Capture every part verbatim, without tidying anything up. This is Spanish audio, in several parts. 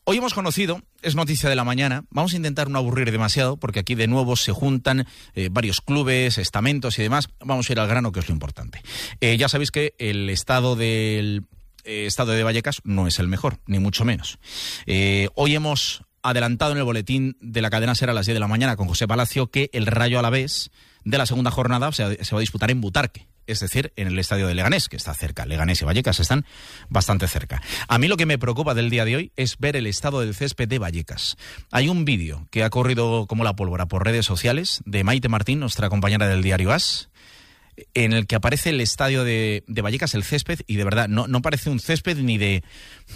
Hoy hemos conocido, es noticia de la mañana, vamos a intentar no aburrir demasiado, porque aquí de nuevo se juntan eh, varios clubes, estamentos y demás. Vamos a ir al grano, que es lo importante. Eh, ya sabéis que el estado del eh, estado de Vallecas no es el mejor, ni mucho menos. Eh, hoy hemos adelantado en el boletín de la cadena SER a las diez de la mañana con José Palacio que el Rayo Alavés de la segunda jornada se, se va a disputar en Butarque. Es decir, en el estadio de Leganés, que está cerca. Leganés y Vallecas están bastante cerca. A mí lo que me preocupa del día de hoy es ver el estado del césped de Vallecas. Hay un vídeo que ha corrido como la pólvora por redes sociales de Maite Martín, nuestra compañera del diario AS, en el que aparece el estadio de, de Vallecas, el césped, y de verdad no, no parece un césped ni de...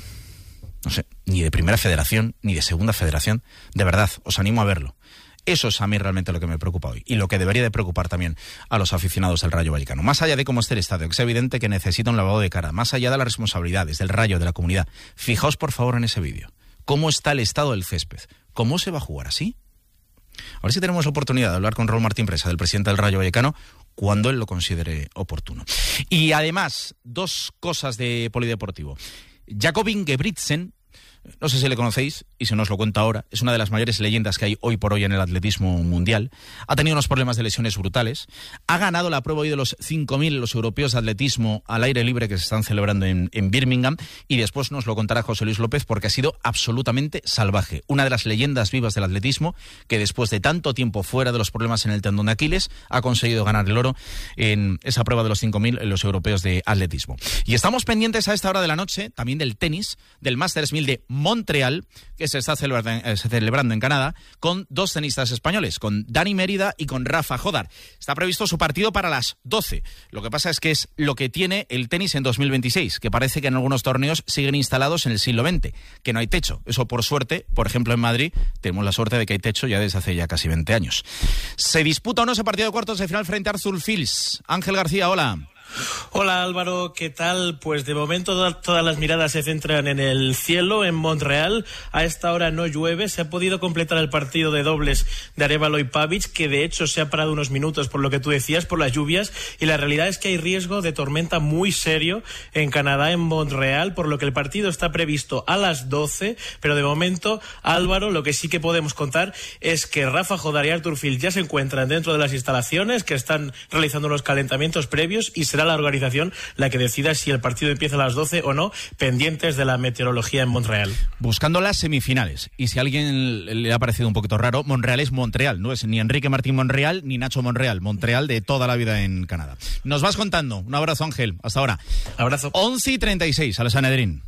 no sé, ni de Primera Federación, ni de Segunda Federación. De verdad, os animo a verlo. Eso es a mí realmente lo que me preocupa hoy y lo que debería de preocupar también a los aficionados del Rayo Vallecano. Más allá de cómo esté el estadio, que es evidente que necesita un lavado de cara, más allá de las responsabilidades del Rayo, de la comunidad, fijaos por favor en ese vídeo. ¿Cómo está el estado del césped? ¿Cómo se va a jugar así? A ver si tenemos oportunidad de hablar con Raúl Martín Presa, del presidente del Rayo Vallecano, cuando él lo considere oportuno. Y además, dos cosas de polideportivo. Jakob Ingebrigtsen, no sé si le conocéis, y si no os lo cuento ahora, es una de las mayores leyendas que hay hoy por hoy en el atletismo mundial. Ha tenido unos problemas de lesiones brutales. Ha ganado la prueba hoy de los cinco mil, los europeos de atletismo al aire libre que se están celebrando en, en Birmingham. Y después nos lo contará José Luis López, porque ha sido absolutamente salvaje. Una de las leyendas vivas del atletismo que después de tanto tiempo fuera de los problemas en el tendón de Aquiles ha conseguido ganar el oro en esa prueba de los cinco mil en los europeos de atletismo. Y estamos pendientes a esta hora de la noche también del tenis, del Masters mil de Montreal, que se está celebrando, celebrando en Canadá, con dos tenistas españoles, con Dani Mérida y con Rafa Jodar. Está previsto su partido para las doce. Lo que pasa es que es lo que tiene el tenis en dos mil veintiséis, que parece que en algunos torneos siguen instalados en el siglo veinte, que no hay techo. Eso, por suerte, por ejemplo, en Madrid, tenemos la suerte de que hay techo ya desde hace ya casi veinte años. ¿Se disputa o no ese partido de cuartos de final frente a Arthur Fils? Ángel García, hola. Hola Álvaro, ¿qué tal? Pues de momento todas las miradas se centran en el cielo, en Montreal. A esta hora no llueve, se ha podido completar el partido de dobles de Arévalo y Pavic, que de hecho se ha parado unos minutos por lo que tú decías, por las lluvias, y la realidad es que hay riesgo de tormenta muy serio en Canadá, en Montreal, por lo que el partido está previsto a las doce, pero de momento, Álvaro, lo que sí que podemos contar es que Rafa Jodar y Arthur Fils ya se encuentran dentro de las instalaciones, que están realizando los calentamientos previos, y se será la organización la que decida si el partido empieza a las doce o no, pendientes de la meteorología en Montreal. Buscando las semifinales, y si a alguien le ha parecido un poquito raro, Montreal es Montreal, no es ni Enrique Martín Monreal ni Nacho Monreal, Montreal de toda la vida en Canadá. Nos vas contando. Un abrazo, Ángel. Hasta ahora. Abrazo. once y treinta y seis, al Sanedrín.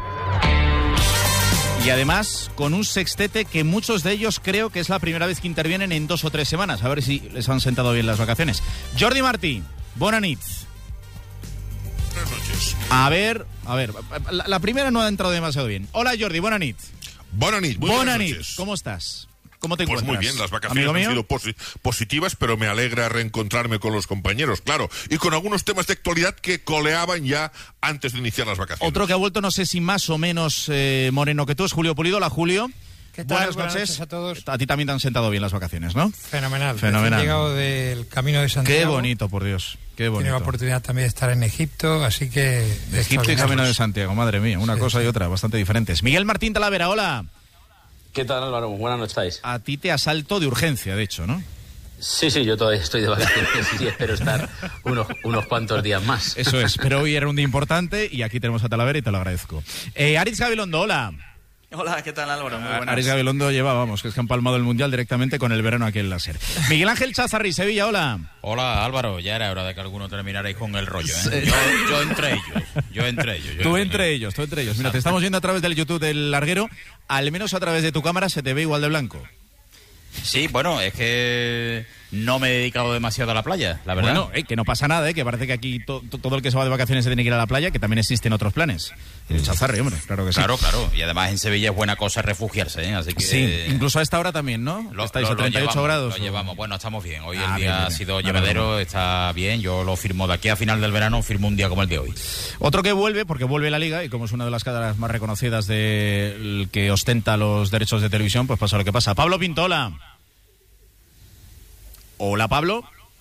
Y además, con un sextete que muchos de ellos creo que es la primera vez que intervienen en dos o tres semanas. A ver si les han sentado bien las vacaciones. Jordi Martí, bona nit. Buenas noches. A ver, a ver, la, la primera no ha entrado demasiado bien. Hola Jordi, bona nit. Bona nit, muy bona buenas nit. noches. ¿Cómo estás? ¿Cómo te pues encuentras? Muy bien, las vacaciones ¿Amigo han mío? sido posi- positivas, pero me alegra reencontrarme con los compañeros, claro, y con algunos temas de actualidad que coleaban ya antes de iniciar las vacaciones. Otro que ha vuelto, no sé si más o menos eh, moreno que tú, es Julio Pulido. Hola, Julio. ¿Qué tal? Buenas, Buenas noches. noches a todos. A ti también te han sentado bien las vacaciones, ¿no? Fenomenal. Fenomenal. He llegado del Camino de Santiago. Qué bonito, por Dios. Qué bonito. Tiene la oportunidad también de estar en Egipto, así que... Egipto y Camino de Santiago, madre mía, una sí, cosa sí. y otra, bastante diferentes. Miguel Martín Talavera, hola. ¿Qué tal, Álvaro? Buenas noches estáis. A ti te asalto de urgencia, de hecho, ¿no? Sí, sí, yo todavía estoy de vacaciones y espero estar unos, unos cuantos días más. Eso es, pero hoy era un día importante y aquí tenemos a Talavera y te lo agradezco. Eh, Aritz Gabilondo, hola. Hola, ¿qué tal, Álvaro? Muy buenas. Aritz Gabilondo lleva, vamos, que es que han palmado el Mundial directamente con el verano aquí en la SER. Miguel Ángel Chazarri, Sevilla, hola. Hola, Álvaro, ya era hora de que alguno terminarais con el rollo, ¿eh? Yo, yo entre ellos, yo entre ellos. Yo tú entre, entre ellos, tú entre ellos. Mira, te estamos viendo a través del YouTube del Larguero, al menos a través de tu cámara se te ve igual de blanco. Sí, bueno, es que no me he dedicado demasiado a la playa, la verdad. Bueno, eh, que no pasa nada, eh, que parece que aquí to, to, todo el que se va de vacaciones se tiene que ir a la playa, que también existen otros planes. El Chazarri, hombre, claro que sí. Claro, claro, y además en Sevilla es buena cosa refugiarse, ¿eh? Así que... Sí, incluso a esta hora también, ¿no? Lo, Estáis lo, a treinta y ocho lo llevamos, grados. Lo o... llevamos, bueno, estamos bien. Hoy ah, el día bien, bien, ha sido bien. llevadero, Vale, está bien, yo lo firmo de aquí a final del verano, firmo un día como el de hoy. Otro que vuelve, porque vuelve la Liga, y como es una de las cadenas más reconocidas del que ostenta los derechos de televisión, pues pasa lo que pasa. Pablo Pintola. Hola, Pablo.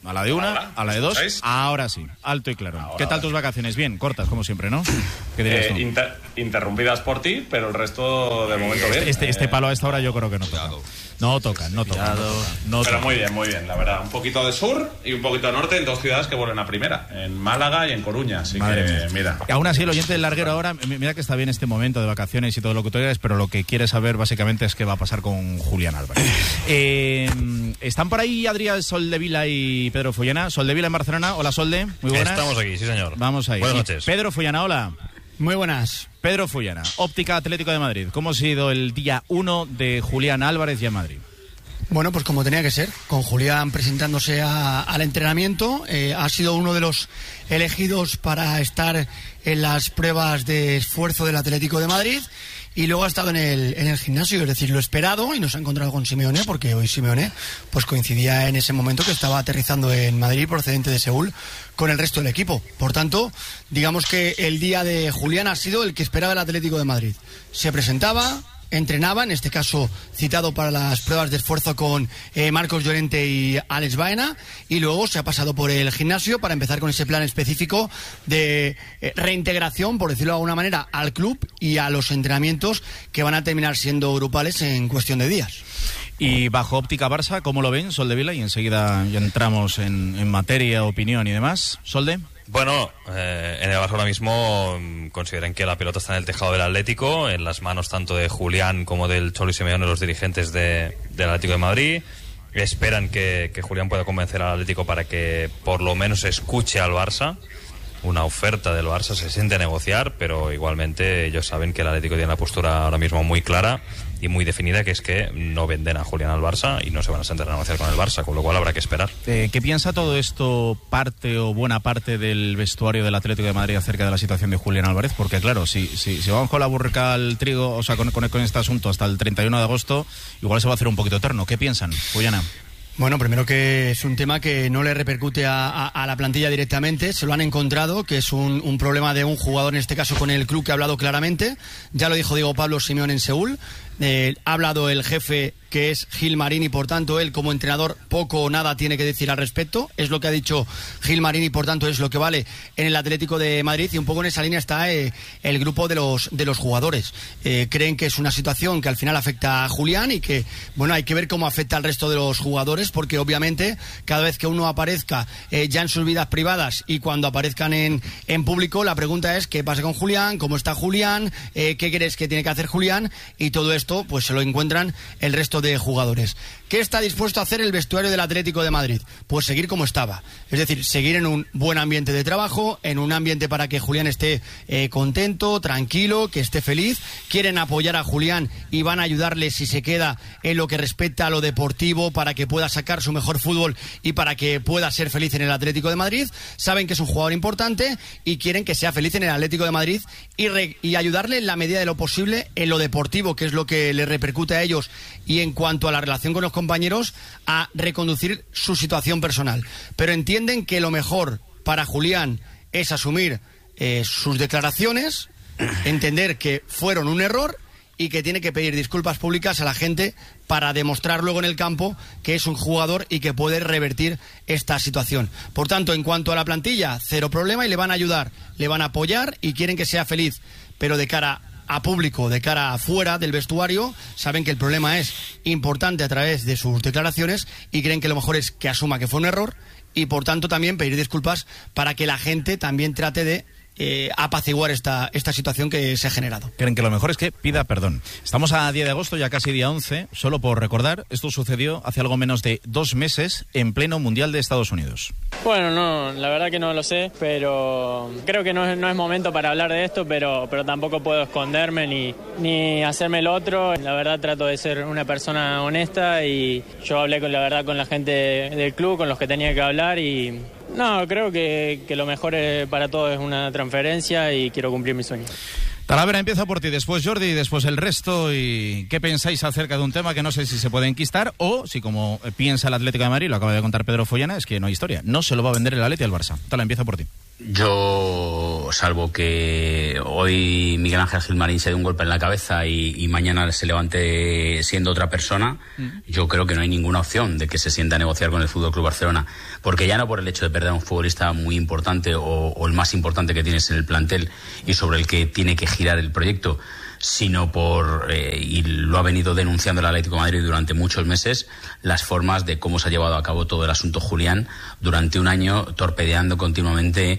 A la de una, Ahora, a la de dos, ¿escucháis? ahora sí, alto y claro. Ahora, ¿Qué tal ahora. tus vacaciones? Bien, cortas como siempre, ¿no? ¿Qué dirías tú? Eh, inter- interrumpidas por ti, pero el resto de momento bien. Este, este Eh, palo a esta hora yo creo que no toca. No toca, no toca. No Pero toca. muy bien, muy bien, la verdad. Un poquito de sur y un poquito de norte en dos ciudades que vuelven a primera, en Málaga y en Coruña. Así Madre que, mía. mira. Aún así, el oyente del larguero ahora, mi- mira que está bien este momento de vacaciones y todo lo que tú digas, pero lo que quiere saber básicamente es qué va a pasar con Julián Álvarez. Eh, ¿Están por ahí Adrián Soldevila y Pedro Follana? Soldevila en Barcelona. Hola, Solde. Muy buenas. Estamos aquí, sí señor. Vamos ahí. Buenas Y noches. Pedro Follana, hola. Muy buenas. Pedro Follana, Óptica Atlético de Madrid. ¿Cómo ha sido el día uno de Julián Álvarez ya en Madrid? Bueno, pues como tenía que ser, con Julián presentándose a- al entrenamiento, eh, ha sido uno de los elegidos para estar en las pruebas de esfuerzo del Atlético de Madrid y luego ha estado en el, en el gimnasio, es decir, lo esperado, y nos ha encontrado con Simeone, porque hoy Simeone pues coincidía en ese momento que estaba aterrizando en Madrid procedente de Seúl con el resto del equipo. Por tanto, digamos que el día de Julián ha sido el que esperaba el Atlético de Madrid. Se presentaba, entrenaba, en este caso citado para las pruebas de esfuerzo con eh, Marcos Llorente y Alex Baena, y luego se ha pasado por el gimnasio para empezar con ese plan específico de eh, reintegración, por decirlo de alguna manera, al club y a los entrenamientos que van a terminar siendo grupales en cuestión de días. Y bajo Óptica Barça, ¿cómo lo ven, Soldevila? Y enseguida ya entramos en, en materia, opinión y demás. Solde. Bueno, eh, en el Barça ahora mismo mm, consideran que la pelota está en el tejado del Atlético, en las manos tanto de Julián como del Cholo Simeone, los dirigentes de, del Atlético de Madrid. Esperan que, que Julián pueda convencer al Atlético para que por lo menos escuche al Barça. Una oferta del Barça se siente a negociar, pero igualmente ellos saben que el Atlético tiene la postura ahora mismo muy clara y muy definida, que es que no venden a Julián al Barça y no se van a sentar a negociar con el Barça, con lo cual habrá que esperar. Eh, ¿Qué piensa todo esto parte o buena parte del vestuario del Atlético de Madrid acerca de la situación de Julián Álvarez? Porque claro, si, si, si vamos con la burrica al trigo, o sea, con, con, con este asunto hasta el treinta y uno de agosto, igual se va a hacer un poquito eterno. ¿Qué piensan, Follana? Bueno, primero que es un tema que no le repercute a, a, a la plantilla directamente, se lo han encontrado, que es un, un problema de un jugador, en este caso con el club, que ha hablado claramente. Ya lo dijo Diego Pablo Simeone en Seúl. Eh, ha hablado el jefe, que es Gil Marín, y por tanto él como entrenador poco o nada tiene que decir al respecto. Es lo que ha dicho Gil Marín y por tanto es lo que vale en el Atlético de Madrid, y un poco en esa línea está eh, el grupo de los de los jugadores. Eh, creen que es una situación que al final afecta a Julián y que, bueno, hay que ver cómo afecta al resto de los jugadores, porque obviamente cada vez que uno aparezca eh, ya en sus vidas privadas y cuando aparezcan en, en público, la pregunta es qué pasa con Julián, cómo está Julián, eh, qué crees que tiene que hacer Julián, y todo esto pues se lo encuentran el resto de jugadores. ¿Qué está dispuesto a hacer el vestuario del Atlético de Madrid? Pues seguir como estaba, es decir, seguir en un buen ambiente de trabajo, en un ambiente para que Julián esté eh, contento, tranquilo, que esté feliz. Quieren apoyar a Julián y van a ayudarle si se queda en lo que respecta a lo deportivo, para que pueda sacar su mejor fútbol y para que pueda ser feliz en el Atlético de Madrid. Saben que es un jugador importante y quieren que sea feliz en el Atlético de Madrid y, re- y ayudarle en la medida de lo posible en lo deportivo, que es lo que le repercute a ellos, y en cuanto a la relación con los compañeros, a reconducir su situación personal. Pero entienden que lo mejor para Julián es asumir eh, sus declaraciones, entender que fueron un error y que tiene que pedir disculpas públicas a la gente para demostrar luego en el campo que es un jugador y que puede revertir esta situación. Por tanto, en cuanto a la plantilla, cero problema, y le van a ayudar, le van a apoyar y quieren que sea feliz, pero de cara a público, de cara afuera del vestuario, saben que el problema es importante a través de sus declaraciones y creen que lo mejor es que asuma que fue un error y por tanto también pedir disculpas para que la gente también trate de eh, apaciguar esta, esta situación que se ha generado. Creen que lo mejor es que pida perdón. Estamos a diez de agosto, ya casi día once, solo por recordar, esto sucedió hace algo menos de dos meses en pleno Mundial de Estados Unidos. Bueno, no, la verdad que no lo sé, pero creo que no es, no es momento para hablar de esto, pero, pero tampoco puedo esconderme ni, ni hacerme el otro. La verdad trato de ser una persona honesta y yo hablé con la verdad con la gente del club, con los que tenía que hablar, y no, creo que, que lo mejor es, para todos es una transferencia y quiero cumplir mi sueño. Talavera, empieza por ti, después Jordi y después el resto. ¿Y qué pensáis acerca de un tema que no sé si se puede enquistar o si, como piensa el Atlético de Madrid, lo acaba de contar Pedro Follana, es que no hay historia? No se lo va a vender el Atleti al Barça. Tala, empieza por ti. Yo salvo que hoy Miguel Ángel Gilmarín se dé un golpe en la cabeza y, y mañana se levante siendo otra persona, mm. yo creo que no hay ninguna opción de que se sienta a negociar con el F C Barcelona, porque ya no por el hecho de perder a un futbolista muy importante o, o el más importante que tienes en el plantel y sobre el que tiene que girar el proyecto, sino por, eh, y lo ha venido denunciando el Atlético de Madrid durante muchos meses, las formas de cómo se ha llevado a cabo todo el asunto Julián durante un año, torpedeando continuamente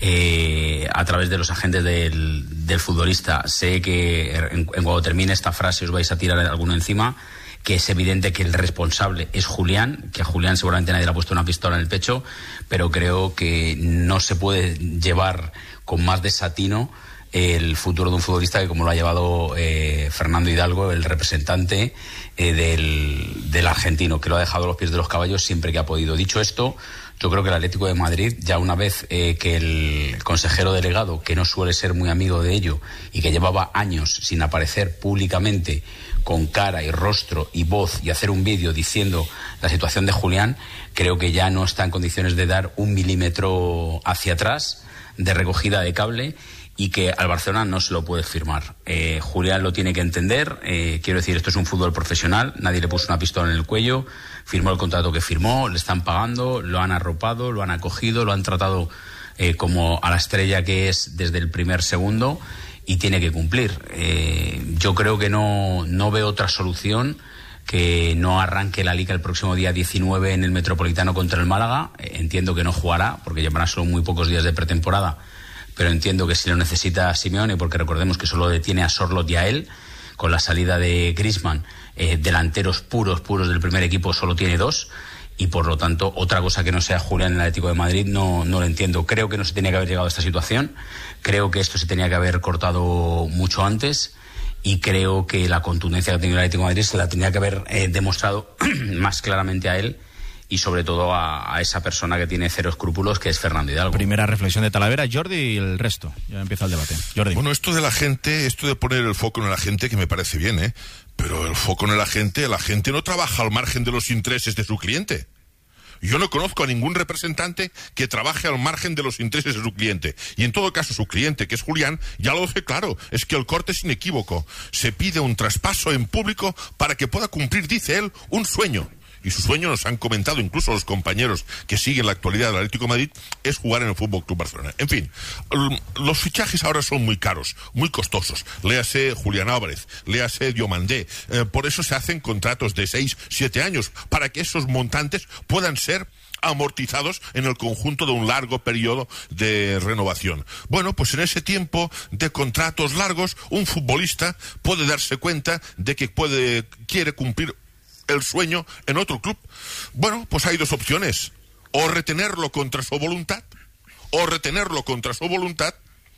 eh, a través de los agentes del, del futbolista. Sé que en, en cuando termine esta frase os vais a tirar alguno encima, que es evidente que el responsable es Julián, que a Julián seguramente nadie le ha puesto una pistola en el pecho, pero creo que no se puede llevar con más desatino el futuro de un futbolista que como lo ha llevado eh, Fernando Hidalgo, el representante eh, del, del argentino, que lo ha dejado a los pies de los caballos siempre que ha podido. Dicho esto, yo creo que el Atlético de Madrid, ya una vez eh, que el consejero delegado, que no suele ser muy amigo de ello y que llevaba años sin aparecer públicamente con cara y rostro y voz y hacer un vídeo diciendo la situación de Julián, creo que ya no está en condiciones de dar un milímetro hacia atrás de recogida de cable, y que al Barcelona no se lo puede firmar. Eh, Julián lo tiene que entender, eh, quiero decir, esto es un fútbol profesional, nadie le puso una pistola en el cuello, firmó el contrato que firmó, le están pagando, lo han arropado, lo han acogido, lo han tratado eh, como a la estrella que es desde el primer segundo, y tiene que cumplir. Eh, yo creo que no, no veo otra solución que no arranque la Liga el próximo día diecinueve en el Metropolitano contra el Málaga. Eh, entiendo que no jugará, porque llevará solo muy pocos días de pretemporada, pero entiendo que si lo necesita Simeone, porque recordemos que solo detiene a Sorloth y a él, con la salida de Griezmann, eh, delanteros puros, puros del primer equipo solo tiene dos, y por lo tanto otra cosa que no sea Julián en el Atlético de Madrid no, no lo entiendo. Creo que no se tenía que haber llegado a esta situación, creo que esto se tenía que haber cortado mucho antes, y creo que la contundencia que ha tenido el Atlético de Madrid se la tenía que haber eh, demostrado más claramente a él, y sobre todo a, a esa persona que tiene cero escrúpulos, que es Fernando Hidalgo. Primera reflexión de Talavera, Jordi, y el resto. Ya empieza el debate. Jordi. Bueno, esto de la gente, esto de poner el foco en la gente, que me parece bien, ¿eh? Pero el foco en la gente, la gente no trabaja al margen de los intereses de su cliente. Yo no conozco a ningún representante que trabaje al margen de los intereses de su cliente. Y en todo caso, su cliente, que es Julián, ya lo deje claro. Es que el corte es inequívoco. Se pide un traspaso en público para que pueda cumplir, dice él, un sueño. Y su sueño, nos han comentado incluso los compañeros que siguen la actualidad del Atlético de Madrid, es jugar en el F C Barcelona. En fin, los fichajes ahora son muy caros, muy costosos. Léase Julián Álvarez, léase Diomandé. Eh, por eso se hacen contratos de seis, siete años, para que esos montantes puedan ser amortizados en el conjunto de un largo periodo de renovación. Bueno, pues en ese tiempo de contratos largos, un futbolista puede darse cuenta de que puede, quiere cumplir el sueño en otro club. Bueno, pues hay dos opciones: o retenerlo contra su voluntad, o retenerlo contra su voluntad,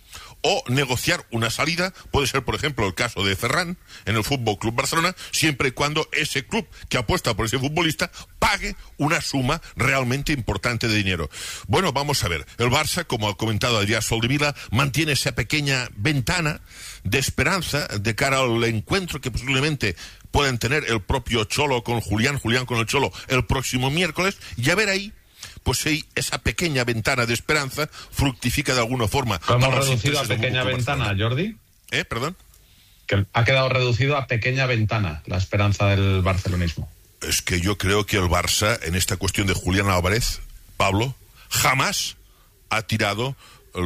o negociar una salida. Puede ser, por ejemplo, el caso de Ferran en el F C Barcelona, siempre y cuando ese club que apuesta por ese futbolista pague una suma realmente importante de dinero. Bueno, vamos a ver. El Barça, como ha comentado Adrià Soldevila, mantiene esa pequeña ventana de esperanza de cara al encuentro que posiblemente pueden tener el propio Cholo con Julián, Julián con el Cholo el próximo miércoles, y a ver ahí, pues si esa pequeña ventana de esperanza fructifica de alguna forma. ¿Hemos reducido a pequeña ventana, Jordi? ¿Eh? Perdón. Que ha quedado reducido a pequeña ventana la esperanza del barcelonismo. Es que yo creo que el Barça, en esta cuestión de Julián Álvarez, Pablo, jamás ha tirado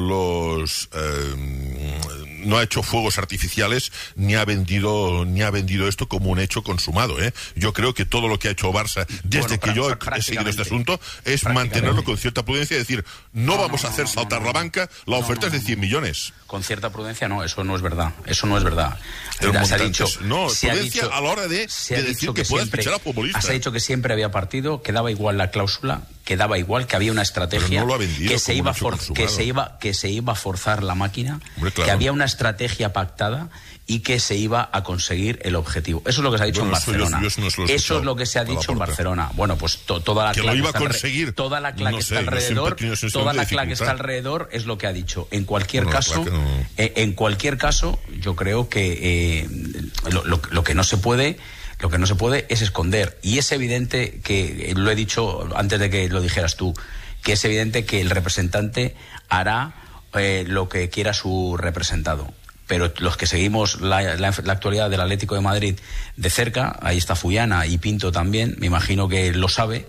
los eh, no ha hecho fuegos artificiales ni ha vendido ni ha vendido esto como un hecho consumado, ¿eh? Yo creo que todo lo que ha hecho Barça desde bueno, que yo he seguido este asunto es mantenerlo con cierta prudencia, es decir, no, no vamos no, a hacer no, saltar no, no, la banca, la no, oferta no, no, es de cien millones. Con cierta prudencia no, eso no es verdad, eso no es verdad. Mira, se ha dicho, no, se prudencia ha dicho, a la hora de, de decir que, que puedas fichar a futbolistas. Se ha dicho que siempre había partido, que daba igual la cláusula, que daba igual, que había una estrategia, no vendido, que se iba for, que se iba que se iba a forzar la máquina, Hombre, claro. que había una estrategia pactada y que se iba a conseguir el objetivo. Eso es lo que se ha dicho bueno, en Barcelona. Yo, yo no eso es lo que se ha dicho en Barcelona. Bueno, pues to, toda la que claque lo iba a conseguir. Toda la claque no sé, está alrededor, no toda la claque está alrededor es lo que ha dicho. En cualquier bueno, caso, no. eh, en cualquier caso, yo creo que eh, lo, lo, lo que no se puede Lo que no se puede es esconder. Y es evidente que, lo he dicho antes de que lo dijeras tú, que es evidente que el representante hará eh, lo que quiera su representado. Pero los que seguimos la, la, la actualidad del Atlético de Madrid de cerca, ahí está Fullana y Pinto también, me imagino que lo sabe,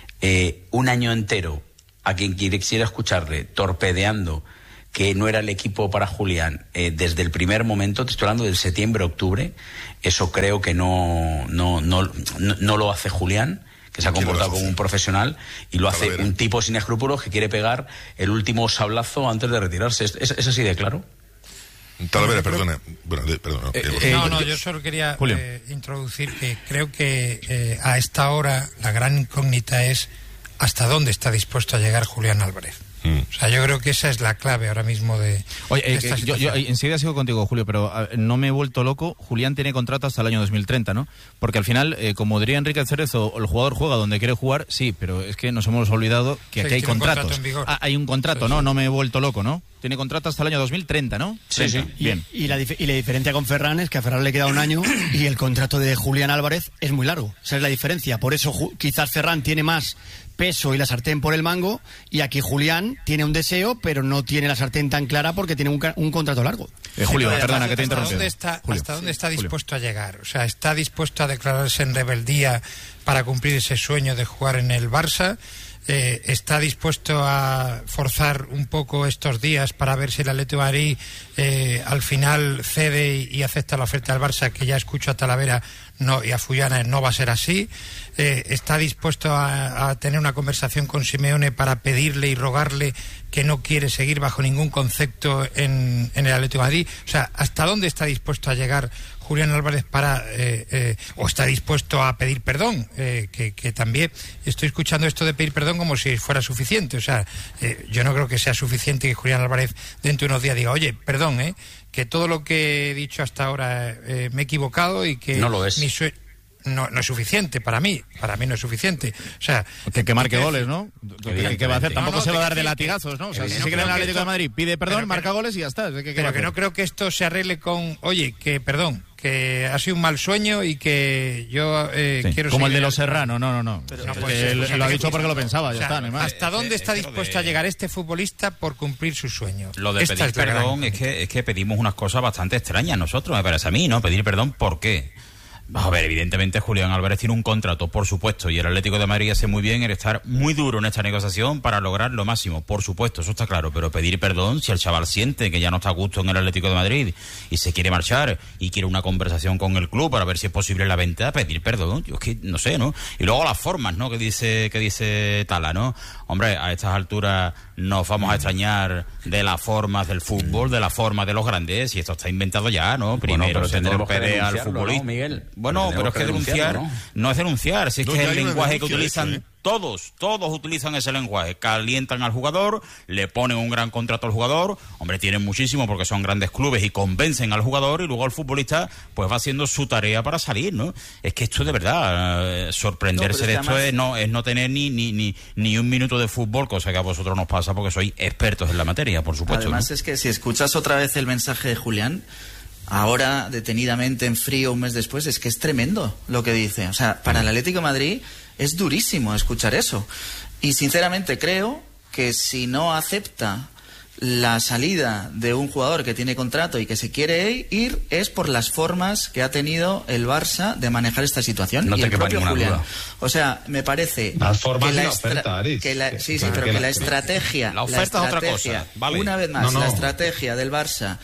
eh, un año entero a quien quisiera escucharle torpedeando que no era el equipo para Julián eh, desde el primer momento, te estoy hablando del septiembre-octubre, eso creo que no, no, no, no, no lo hace Julián, que se ha comportado como un profesional, y lo hace un tipo sin escrúpulos que quiere pegar el último sablazo antes de retirarse. ¿Es, es así de claro? Talavera, perdona. Bueno, de, perdona eh, eh, no, no, yo solo quería eh, introducir que creo que eh, a esta hora la gran incógnita es hasta dónde está dispuesto a llegar Julián Álvarez. Mm. O sea, yo creo que esa es la clave ahora mismo de, Oye, de eh, esta yo, yo enseguida sigo contigo, Julio, pero uh, no me he vuelto loco. Julián tiene contrato hasta el año dos mil treinta, ¿no? Porque al final, eh, como diría Enrique Cerezo, el jugador juega donde quiere jugar, sí, pero es que nos hemos olvidado que sí, aquí hay contratos. Contrato ah, hay un contrato, sí, ¿no? Sí. No me he vuelto loco, ¿no? Tiene contrato hasta el año dos mil treinta, ¿no? Sí, sí. Bien. Y, y, la dif- y la diferencia con Ferran es que a Ferran le queda un año y el contrato de Julián Álvarez es muy largo. Esa es la diferencia. Por eso ju- quizás Ferran tiene más peso y la sartén por el mango, y aquí Julián tiene un deseo, pero no tiene la sartén tan clara porque tiene un, ca- un contrato largo. Eh, Julio, sí, perdona, que te ¿Hasta dónde está, Julio, ¿hasta dónde está dispuesto Julio. a llegar? O sea, ¿está dispuesto a declararse en rebeldía para cumplir ese sueño de jugar en el Barça? Eh, ¿Está dispuesto a forzar un poco estos días para ver si el Atlético de Madrid eh, al final cede y, y acepta la oferta del Barça, que ya escucho a Talavera no, y a Fullana no va a ser así? Eh, ¿Está dispuesto a, a tener una conversación con Simeone para pedirle y rogarle que no quiere seguir bajo ningún concepto en, en el Atlético de Madrid? O sea, ¿hasta dónde está dispuesto a llegar Julián Álvarez para eh, eh, o está dispuesto a pedir perdón? Eh, que, que también estoy escuchando esto de pedir perdón como si fuera suficiente. O sea, eh, yo no creo que sea suficiente que Julián Álvarez dentro de unos días diga, oye, perdón, eh, que todo lo que he dicho hasta ahora eh, me he equivocado y que no lo es. Mi sue- No, no es suficiente para mí, para mí no es suficiente. O sea, que, que marque goles, ¿no? ¿Qué, ¿Qué va a hacer? Tampoco no, no, se va a dar de latigazos, ¿no? O sea, si se queda en el Atlético de Madrid, pide perdón, pero, marca goles y ya está. ¿Qué, qué pero que no creo que esto se arregle con, oye, que perdón, que ha sido un mal sueño y que yo eh, sí, quiero como seguir el de los Serrano, no, no, no. Pero, no pues, que pues, lo ha dicho porque lo pensaba, o sea, ya está, no hay más. ¿Hasta dónde está dispuesto a llegar este futbolista por cumplir su sueño? Lo de pedir perdón es que, es que pedimos unas cosas bastante extrañas nosotros, me parece a mí, ¿no? Pedir perdón, ¿por qué? A ver, evidentemente Julián Álvarez tiene un contrato, por supuesto, y el Atlético de Madrid hace muy bien en estar muy duro en esta negociación para lograr lo máximo, por supuesto, eso está claro, pero pedir perdón si el chaval siente que ya no está a gusto en el Atlético de Madrid y se quiere marchar y quiere una conversación con el club para ver si es posible la venta, pedir perdón, yo es que no sé, ¿no? Y luego las formas, ¿no? Que dice, que dice Tala, ¿no? Hombre, a estas alturas nos vamos a extrañar de las formas del fútbol, de las formas de los grandes, y esto está inventado ya, ¿no? Primero bueno, se torpedea al futbolista. ¿No, Miguel? Bueno, pero, pero es que denunciar ¿no? no es denunciar, si es no, que es el lenguaje que utilizan eso, ¿eh? todos, todos utilizan ese lenguaje, calientan al jugador, le ponen un gran contrato al jugador, hombre, tienen muchísimo porque son grandes clubes y convencen al jugador y luego el futbolista pues va haciendo su tarea para salir, ¿no? Es que esto de verdad, eh, sorprenderse no, de esto además... es, no, es no tener ni, ni, ni, ni un minuto de fútbol, cosa que a vosotros nos pasa porque sois expertos en la materia, por supuesto. Además ¿no? es que si escuchas otra vez el mensaje de Julián, ahora detenidamente en frío un mes después, es que es tremendo lo que dice. O sea, para el Atlético de Madrid es durísimo escuchar eso. Y sinceramente creo que si no acepta la salida de un jugador que tiene contrato y que se quiere ir, es por las formas que ha tenido el Barça de manejar esta situación. No y te el propio Julián. Duda. O sea, me parece las formas que la, la oferta, Aris. que la sí, sí, pero que la estrategia, la oferta la es otra estrategia, cosa. Vale. Una vez más, no, no. la estrategia del Barça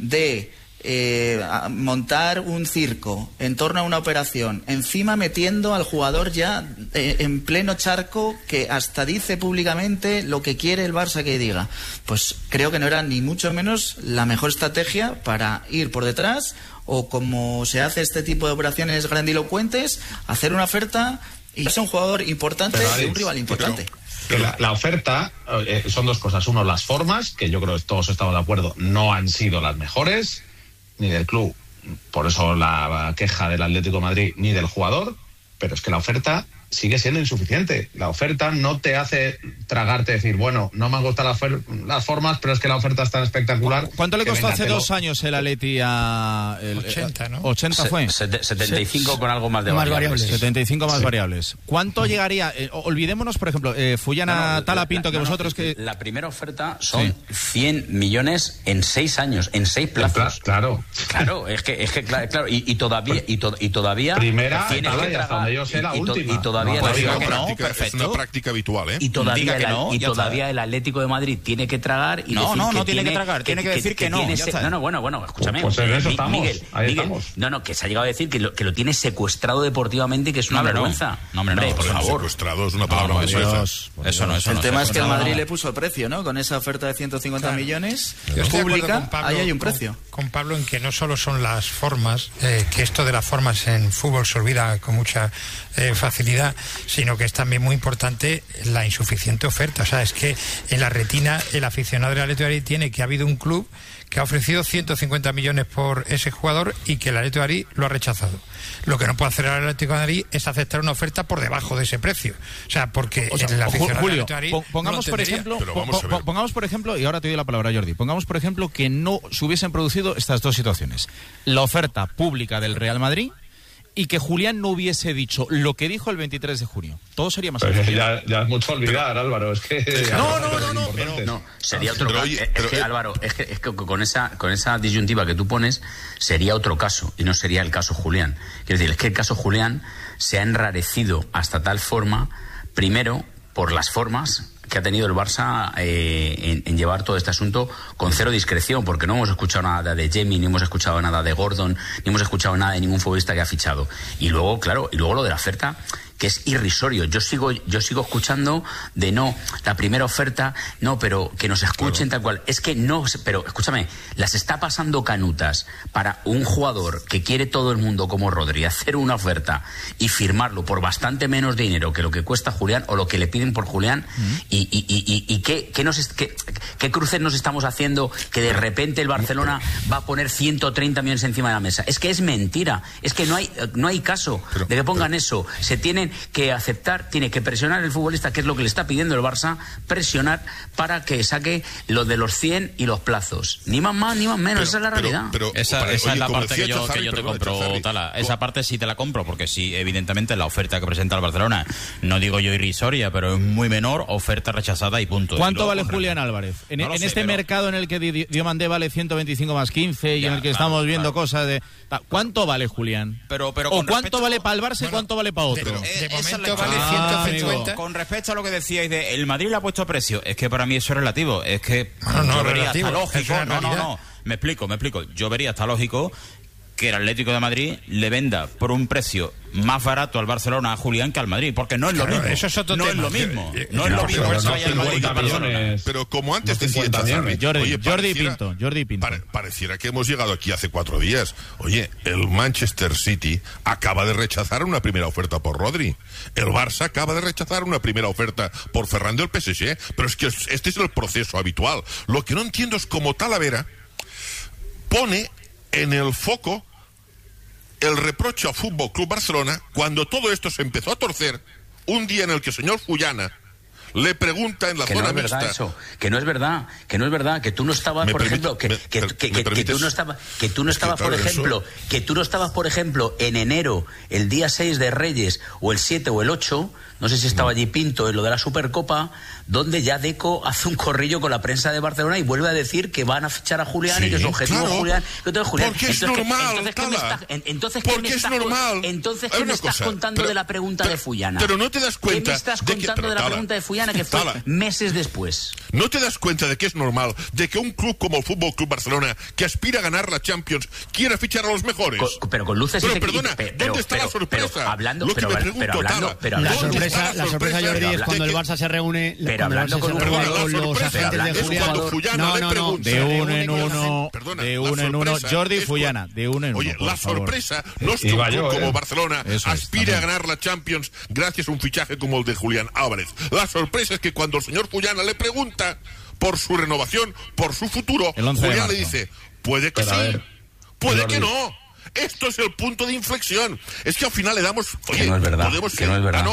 de Eh, montar un circo en torno a una operación, encima metiendo al jugador ya eh, en pleno charco, que hasta dice públicamente lo que quiere el Barça que diga, pues creo que no era ni mucho menos la mejor estrategia para ir por detrás, o como se hace este tipo de operaciones grandilocuentes, hacer una oferta y es un jugador importante de un rival importante. Que la, la oferta eh, son dos cosas. Uno, las formas, que yo creo que todos estamos de acuerdo, no han sido las mejores, ni del club, por eso la queja del Atlético de Madrid, ni del jugador, pero es que la oferta sigue siendo insuficiente. La oferta no te hace tragarte, decir, bueno, no me han gustado las, las formas, pero es que la oferta es tan espectacular. ¿Cuánto le costó venga, hace lo... dos años el Atleti a... El, ochenta, ¿no? ochenta fue. Se, setenta y cinco sí, con algo más de más variables. variables. setenta y cinco más sí. variables. ¿Cuánto sí. llegaría? Eh, olvidémonos, por ejemplo, eh, Fullana no, no, Tala Pinto, que no, vosotros... No, que la primera oferta son sí. cien millones en seis años, en seis plazos. Claro. Claro, es que, es que claro, claro y, y todavía... Y, to, y todavía primera, tienes que tragar, yo sé la y, última. Y todavía... No, la diga que no, no, práctica, es una práctica habitual, ¿eh? Y todavía, que el, no, y todavía el Atlético de Madrid tiene que tragar y no, decir no, que no tiene tiene que tragar, tiene que, que decir que, que no. Ese, no, no, bueno, bueno, escúchame. Pues en eso estamos. Miguel, Ahí Miguel, estamos. no, no, que se ha llegado a decir que lo, que lo tiene secuestrado deportivamente, que es una no, vergüenza. No, hombre, no, hombre, por no, favor. Secuestrado es una palabra no, muy Dios, fuerte. Eso no, eso el no. tema es que el Madrid no. le puso precio, ¿no? Con esa oferta de ciento cincuenta claro. millones Yo estoy pública, de con Pablo, ahí hay un con, precio. Con Pablo en que no solo son las formas, eh, que esto de las formas en fútbol se olvida con mucha eh, facilidad, sino que es también muy importante la insuficiente oferta. O sea, es que en la retina el aficionado del Atlético de Madrid tiene que ha habido un club que ha ofrecido ciento cincuenta millones por ese jugador y que el Atlético de Madrid lo ha rechazado. Lo que no puede hacer el Atlético de Madrid es aceptar una oferta por debajo de ese precio. O sea, porque o sea, el aficionado Julio, del Atlético de Madrid pongamos no por ejemplo, vamos po, pongamos por ejemplo, y ahora te doy la palabra, Jordi. Pongamos por ejemplo que no se hubiesen producido estas dos situaciones: la oferta pública del Real Madrid y que Julián no hubiese dicho lo que dijo el veintitrés de junio. Todo sería más sencillo. sencillo. Ya, ya es mucho olvidar, pero, Álvaro. Es que no, no, no, no, pero, no, sería otro pero, caso. oye, es pero, que, eh, Álvaro, es que, es que con esa con esa disyuntiva que tú pones sería otro caso y no sería el caso Julián. Quiero decir, es que el caso Julián se ha enrarecido hasta tal forma, primero, por las formas que ha tenido el Barça eh, en, en llevar todo este asunto con cero discreción, porque no hemos escuchado nada de Jamie, ni hemos escuchado nada de Gordon, ni hemos escuchado nada de ningún futbolista que ha fichado. Y luego, claro, y luego lo de la oferta, que es irrisorio. Yo sigo yo sigo escuchando de no, la primera oferta, no, pero que nos escuchen claro. tal cual. Es que no, pero escúchame, las está pasando canutas para un jugador que quiere todo el mundo como Rodri hacer una oferta y firmarlo por bastante menos dinero que lo que cuesta Julián o lo que le piden por Julián. Mm-hmm. y, y, y, y, y qué, qué, nos, qué, qué cruces nos estamos haciendo que de repente el Barcelona va a poner ciento treinta millones encima de la mesa. Es que es mentira, es que no hay, no hay caso pero, de que pongan pero, eso. Se tienen que aceptar, tiene que presionar el futbolista, que es lo que le está pidiendo el Barça, presionar para que saque lo de los cien y los plazos. Ni más más, ni más menos, pero, esa es la realidad. Pero, pero, esa para, esa oye, es la parte que yo, Harry, que yo te compro, Harry, Tala. Esa ¿cómo? Parte sí te la compro, porque sí, evidentemente la oferta que presenta el Barcelona, no digo yo irrisoria, pero es muy menor, oferta rechazada y punto. ¿Cuánto y vale Julián Álvarez? En, no en sé, este pero... mercado en el que Diomandé vale ciento veinticinco más quince y ya, en el que claro, estamos viendo claro. cosas de... ¿Cuánto vale Julián? Pero, pero ¿O cuánto respecto... vale para el Barça y cuánto vale para otro? De, de, de momento vale ciento cincuenta. Ah, con respecto a lo que decíais de el Madrid le ha puesto precio, es que para mí eso es relativo, es que no, no, yo vería relativo, hasta lógico, no, no, realidad. no, me explico, me explico, yo vería hasta lógico que el Atlético de Madrid le venda por un precio más barato al Barcelona a Julián que al Madrid, porque no es lo claro, mismo. Eso es otro no tema. es lo mismo. Yo, yo, no es lo mismo. Pero, que no vaya al Madrid que al Barcelona. Pero como antes no decía Jordi, oye, Jordi Pinto, Jordi Pinto. Pare, pareciera que hemos llegado aquí hace cuatro días. Oye, el Manchester City acaba de rechazar una primera oferta por Rodri. El Barça acaba de rechazar una primera oferta por Ferran del P S G. Pero es que este es el proceso habitual. Lo que no entiendo es cómo Talavera pone en el foco el reproche al Fútbol Club Barcelona cuando todo esto se empezó a torcer un día en el que el señor Fullana le pregunta en la que zona no es mixta. Verdad eso, que no es verdad, que no es verdad, que tú no estabas, por permite, ejemplo, que, me, que, me, que, me que, que tú no estabas, que tú no estabas, es que, por claro, ejemplo, eso... que tú no estabas, por ejemplo, en enero, el día seis de Reyes, o el siete o el ocho, no sé si estaba allí Pinto en lo de la Supercopa, donde ya Deco hace un corrillo con la prensa de Barcelona y vuelve a decir que van a fichar a Julián sí, y que su objetivo claro, es Julián. Entonces, Julián, porque es entonces, normal, entonces, ¿qué me está, entonces, ¿qué porque me es estás, normal. Entonces, ¿qué me estás cosa, contando pero, de la pregunta pero, de Fullana? Pero no te das cuenta. ¿Qué me estás de contando que, pero, de la Tala, pregunta de Fullana que fue Tala, meses después? ¿No te das cuenta de que es normal de que un club como el Fútbol Club Barcelona, que aspira a ganar la Champions, quiera fichar a los mejores? Con, pero con luces pero, y perdona, pero, ¿dónde está pero, la sorpresa? Pero, hablando, Lo que pero, me pregunto, pero hablando, Tala, pero la hablando, sorpresa, la sorpresa, sorpresa Jordi, es cuando el Barça se reúne, pero hablando con, se perdona, con los agentes de Julián. No, no, no, de uno en uno, perdona, de uno en uno, Jordi Fullana, de uno en uno. Oye, la sorpresa no es que un club como Barcelona aspire a ganar la Champions gracias a un fichaje como el de Julián Álvarez. La sorpresa es que cuando el señor Fullana le pregunta por su renovación, por su futuro, Julián le dice, puede que pero sí, puede que no. Esto es el punto de inflexión. Es que al final le damos... Oye, que no es verdad, podemos que no es verdad. Ah, no.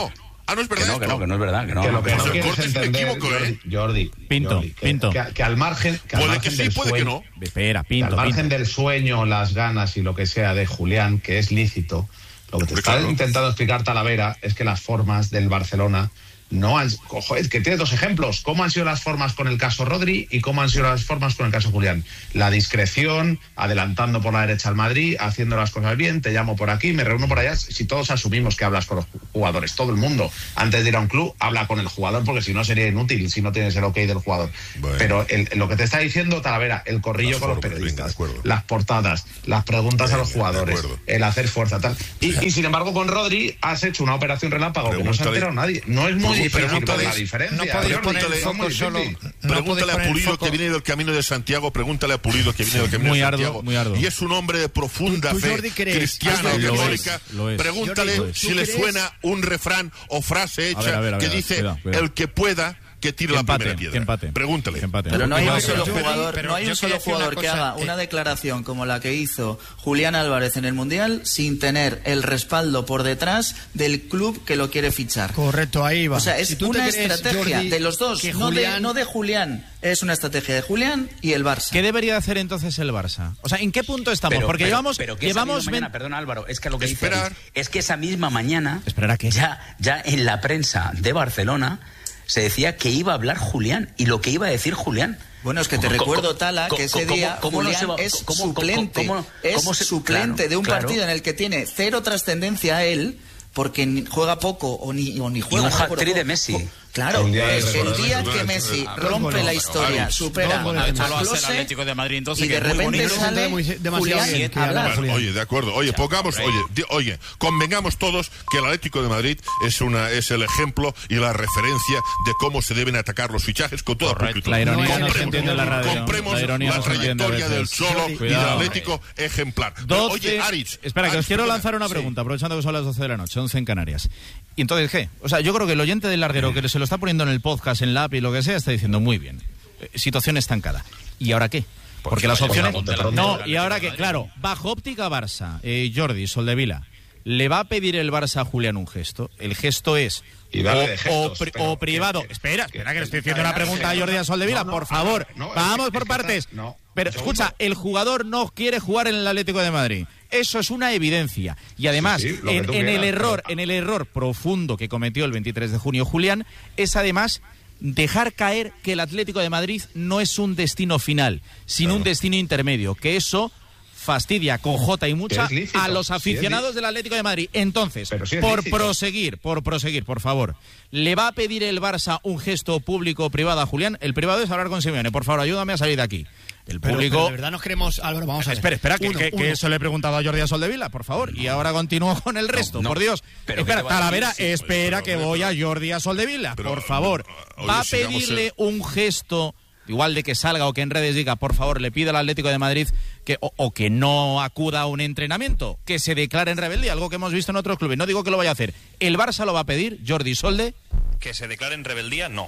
Ah, no es verdad. Que no, que no, que no es verdad. Que no. Que lo que no Pues el quieres Cortés me entender, equivoco, Jordi, ¿eh? Jordi, Pinto, Jordi, que, Pinto. Que, que al margen, que al Puede margen que sí, del puede que sueño, no. Espera, que Pinto, al margen Pinto. del sueño, las ganas y lo que sea de Julián, que es lícito, lo que te Hombre, está claro. intentando explicar Talavera es que las formas del Barcelona no han... Ojo, es que tiene dos ejemplos. ¿Cómo han sido las formas con el caso Rodri y cómo han sido las formas con el caso Julián? La discreción, adelantando por la derecha al Madrid, haciendo las cosas bien, te llamo por aquí, me reúno por allá. Si todos asumimos que hablas con los jugadores, todo el mundo, antes de ir a un club, habla con el jugador, porque si no sería inútil, si no tienes el ok del jugador. Bueno. Pero el, lo que te está diciendo Talavera, el corrillo Las con los formas, periodistas, venga, de acuerdo. las portadas, las preguntas Venga, a los de jugadores, acuerdo. el hacer fuerza, tal. Y, y sin embargo, con Rodri has hecho una operación relámpago que no se ha Pregúntale- enterado nadie. No es muy Pregúntale- difícil pregúntale- la diferencia. No podéis Jordi, poner el es foco muy solo. difícil. no Pregúntale podéis a poner el Pulido, foco- que viene del Camino de Santiago, pregúntale a Pulido, que viene del Camino Muy de arduo, Santiago. muy arduo. Y es un hombre de profunda ¿Tú, fe Jordi, crees? cristiana Ah, o lo es, católica. lo es. Pregúntale Jordi, ¿tú si le crees? suena un refrán o frase hecha A ver, a ver, a ver, que a ver, dice, cuidado, cuidado. el que pueda, que tire Que la empate, primera que piedra. empate. Pregúntale. Que empate. Pero no hay No, un pero solo yo- jugador, pero no hay yo un solo quería decir una jugador que cosa, haga eh, una declaración como la que hizo Julián Álvarez en el Mundial sin tener el respaldo por detrás del club que lo quiere fichar. Correcto, ahí va. O sea, es Si tú te una crees, estrategia Jordi, de los dos, que no, Julián- de, no de Julián. Es una estrategia de Julián y el Barça. ¿Qué debería hacer entonces el Barça? O sea, ¿en qué punto estamos? Pero- Porque pero- llevamos... pero que esa llevamos misma mañana, ven- perdona Álvaro, es que lo que dice Esperar. ahí, es que esa misma mañana ¿Esperar a qué? ya ya en la prensa de Barcelona se decía que iba a hablar Julián y lo que iba a decir Julián. Bueno, es que te ¿Cómo- recuerdo, cómo- Tala, que ese cómo- día cómo no Julián se va- es cómo- cómo- suplente. cómo- es cómo se- suplente claro, de un claro. partido en el que tiene cero trascendencia a él, porque ni- juega poco o ni, o ni juega. un no recuerdo hat-trick de cómo. Messi. Claro, El día de es el recordar día Messi, que ¿no? Messi Ah, rompe bueno, la pero, historia, Alex, supera no, a bueno, Esto lo hace el Klose, Atlético de Madrid, entonces, y que de es muy repente bonito. sale Muy- demasiado Julián bien, que a hablar. habla. Bueno, oye, de acuerdo. Oye, pongamos, oye, di- oye, convengamos todos que el Atlético de Madrid es una es el ejemplo y la referencia de cómo se deben atacar los fichajes con toda Correcto. pulcritud. La ironía no se Compremos- entiende en la radio. Compremos La la, ironía no se entiende a trayectoria del veces. Cholo y Cuidado. del Atlético ejemplar. Pero, doce oye, Aritz. Espera, que os Aritz, quiero perdona. lanzar una Sí. pregunta, aprovechando que son las doce de la noche, once en Canarias. ¿Y entonces qué? O sea, yo creo que el oyente del larguero que se lo está poniendo en el podcast, en la app y lo que sea, está diciendo muy bien. Eh, situación estancada. ¿Y ahora qué? Porque las vaya, opciones... pues, ponte pronto. No, y ahora que, claro, bajo óptica Barça, eh, Jordi, Soldevila, ¿le va a pedir el Barça a Julián un gesto? El gesto es... Y vale o, de o gestos, pri- pero o privado. que- que- espera, que- espera, que le estoy que- haciendo una pregunta a Jordi a Soldevila, No, no, por favor. no, es Vamos que- por es que partes. está- no, Pero un segundo. escucha, el jugador no quiere jugar en el Atlético de Madrid. Eso es una evidencia. Y además, Sí, sí, lo que en, tú en el quieras, error, pero- en el error profundo que cometió el veintitrés de junio Julián, es además dejar caer que el Atlético de Madrid no es un destino final, sino Claro. un destino intermedio, que eso fastidia con J y mucha Que es lícito, a los sí es aficionados lícito. del Atlético de Madrid. Entonces, Pero sí es por lícito. proseguir, por proseguir, por favor, ¿le va a pedir el Barça un gesto público o privado a Julián? El privado es hablar con Simeone. Por favor, ayúdame a salir de aquí. El Pero, público... pero de verdad nos queremos... Álvaro, vamos a ver. Espera, espera, que, Uno, que- que uno. eso le he preguntado a Jordi a Soldevila, por favor. Y ahora continúo con el resto, no. por Dios. Pero espera, ¿qué te va a Talavera, decir? Sí, espera pero, que pero, voy a pero- Jordi a Soldevila, pero, por favor. oye, ¿Va a sigamos pedirle el- un gesto, igual de que salga o que en redes diga, por favor, le pide al Atlético de Madrid que o, o que no acuda a un entrenamiento, que se declare en rebeldía, algo que hemos visto en otros clubes? No digo que lo vaya a hacer. ¿El Barça lo va a pedir, Jordi Solde? Que se declare en rebeldía, no.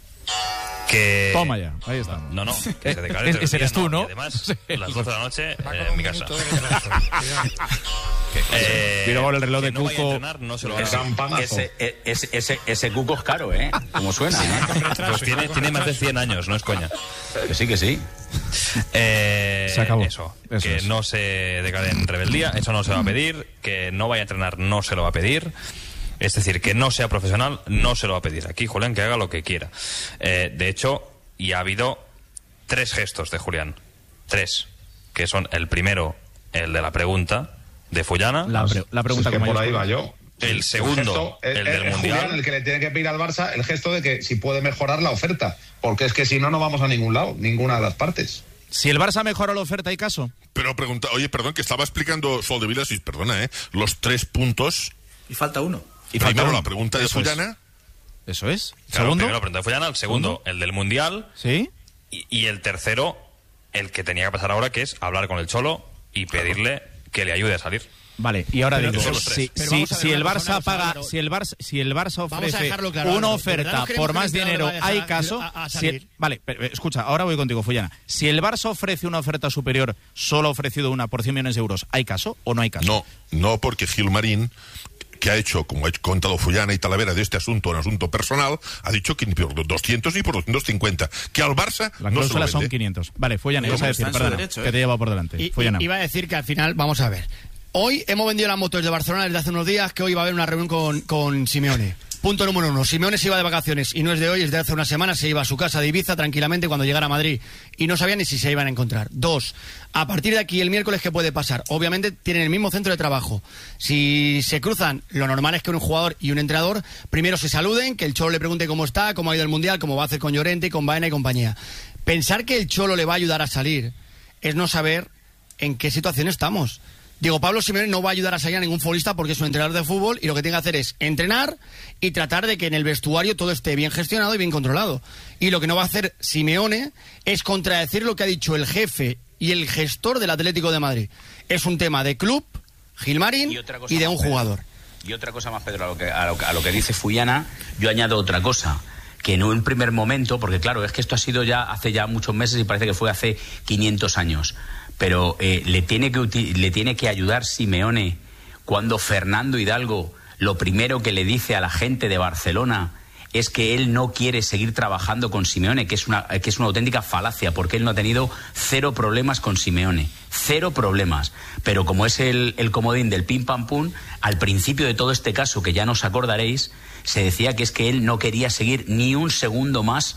Que... Toma ya, ahí está. No, no, que se declare Eh, en rebeldía, ese eres tú, ¿no? Y además, a las doce de la noche, Va eh, con en un mi casa. minuto de retraso. Cuidado. Eh, Cuidado con el reloj que de no vaya a Cuco. entrenar, no se lo va a Ese- dar. Campanazo. Ese, e- ese, ese, ese cuco es caro, ¿eh? Como suena, ¿eh? Pues tiene, tiene más de cien años, no es coña. Que sí, que sí. Eh, Se acabó. Eso, Eso que es. no se declare en rebeldía, eso no se va a pedir. Que no vaya a entrenar, no se lo va a pedir. Es decir, que no sea profesional, no se lo va a pedir. Aquí Julián que haga lo que quiera. Eh, de hecho, y ha habido tres gestos de Julián. Tres. Que son el primero, el de la pregunta de Fullana. La, pre- la pregunta Es que con por ahí mayúsculas. va yo. El segundo, gesto, el es- del es Mundial. Julián el que le tiene que pedir al Barça el gesto de que si puede mejorar la oferta, porque es que si no, no vamos a ningún lado, ninguna de las partes. Si el Barça mejora la oferta, ¿hay caso? Pero pregunta, oye, perdón, que estaba explicando Soldevila, sí, perdona, ¿eh? Los tres puntos. Y falta uno. Y falta Primero uno. la pregunta de Eso es. Fullana. Eso es. Claro, ¿Segundo? primero la pregunta de Fullana, el segundo, el del Mundial. ¿Sí? Y, y el tercero, el que tenía que pasar ahora, que es hablar con el Cholo y pedirle que le ayude a salir. Vale, y ahora Pero- digo, pero- si, pero si- vamos a ver si el una cosa, Barça una cosa, paga, Álvaro. si el Barça, si el Barça Vamos a ofrece dejarlo claro, una Álvaro. ¿De verdad oferta nos creemos por que más el entrenador dinero, va a dejar hay a- caso. a- a Si salir? el- vale, pero, escucha, ahora voy contigo, Fullana. Si el Barça ofrece una oferta superior, solo ha ofrecido una por cien millones de euros, ¿hay caso o no hay caso? No, no, porque Gilmarín, que ha hecho, como ha contado Fullana y Talavera, de este asunto un asunto personal, ha dicho que ni por doscientos ni por doscientos cincuenta, que al Barça la no se lo cláusula vende. son quinientos. Vale, Fullana, ibas a decir, perdona, derecho, ¿eh? que te he llevado por delante. Y, Fullana. Iba a decir que al final, vamos a ver, hoy hemos vendido las motos de Barcelona desde hace unos días, que hoy va a haber una reunión con, con Simeone. Punto número uno, Simeone se iba de vacaciones y no es de hoy, es de hace una semana, se iba a su casa de Ibiza tranquilamente cuando llegara a Madrid y no sabía ni si se iban a encontrar. Dos, a partir de aquí el miércoles, ¿qué puede pasar? Obviamente tienen el mismo centro de trabajo. Si se cruzan, lo normal es que un jugador y un entrenador primero se saluden, que el Cholo le pregunte cómo está, cómo ha ido el Mundial, cómo va a hacer con Llorente, con Baena y compañía. Pensar que el Cholo le va a ayudar a salir es no saber en qué situación estamos. Diego Pablo Simeone no va a ayudar a salir a ningún futbolista porque es un entrenador de fútbol y lo que tiene que hacer es entrenar y tratar de que en el vestuario todo esté bien gestionado y bien controlado. Y lo que no va a hacer Simeone es contradecir lo que ha dicho el jefe y el gestor del Atlético de Madrid. Es un tema de club, Gilmarín, y, y de un más, jugador. Pedro. Y otra cosa más, Pedro, a lo que, a lo, a lo que dice Fullana, yo añado otra cosa. Que en un primer momento, porque claro, es que esto ha sido ya hace ya muchos meses y parece que fue hace quinientos años. Pero eh, le, tiene que le tiene que ayudar Simeone cuando Fernando Hidalgo lo primero que le dice a la gente de Barcelona es que él no quiere seguir trabajando con Simeone, que es una, que es una auténtica falacia, porque él no ha tenido cero problemas con Simeone, cero problemas. Pero como es el, el comodín del pim pam pum, al principio de todo este caso, que ya nos acordaréis, se decía que es que él no quería seguir ni un segundo más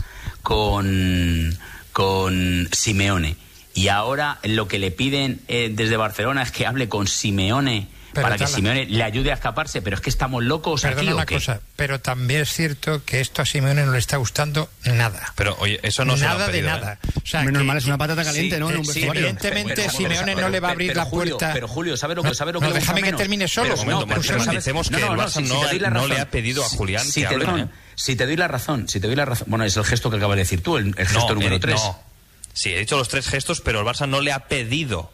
con, con Simeone. Y ahora lo que le piden eh, desde Barcelona es que hable con Simeone pero para que Simeone le ayude a escaparse. Pero es que estamos locos Perdona aquí, ¿o una qué? cosa, pero también es cierto que esto a Simeone no le está gustando nada. Pero oye, eso no nada se lo han pedido, de nada. ¿eh? O sea, Menos que, mal, es una patata caliente, sí, ¿no? En un sí, vestuario. evidentemente Pero, Simeone pero, no le va a abrir pero, la Julio, puerta. Pero Julio, ¿sabes lo que, sabe lo que no, le gusta déjame menos? que termine solo. Pero, Un momento, no, pero analicemos que no, no, el no, Barça si, no, si te doy la no razón, le ha pedido a Julián si que te hable. doy, ¿eh? Si te doy la razón, si te doy la razón, bueno, es el gesto que acaba de decir tú, el, el gesto no, número eh, tres. No. Sí, he dicho los tres gestos, pero el Barça no le ha pedido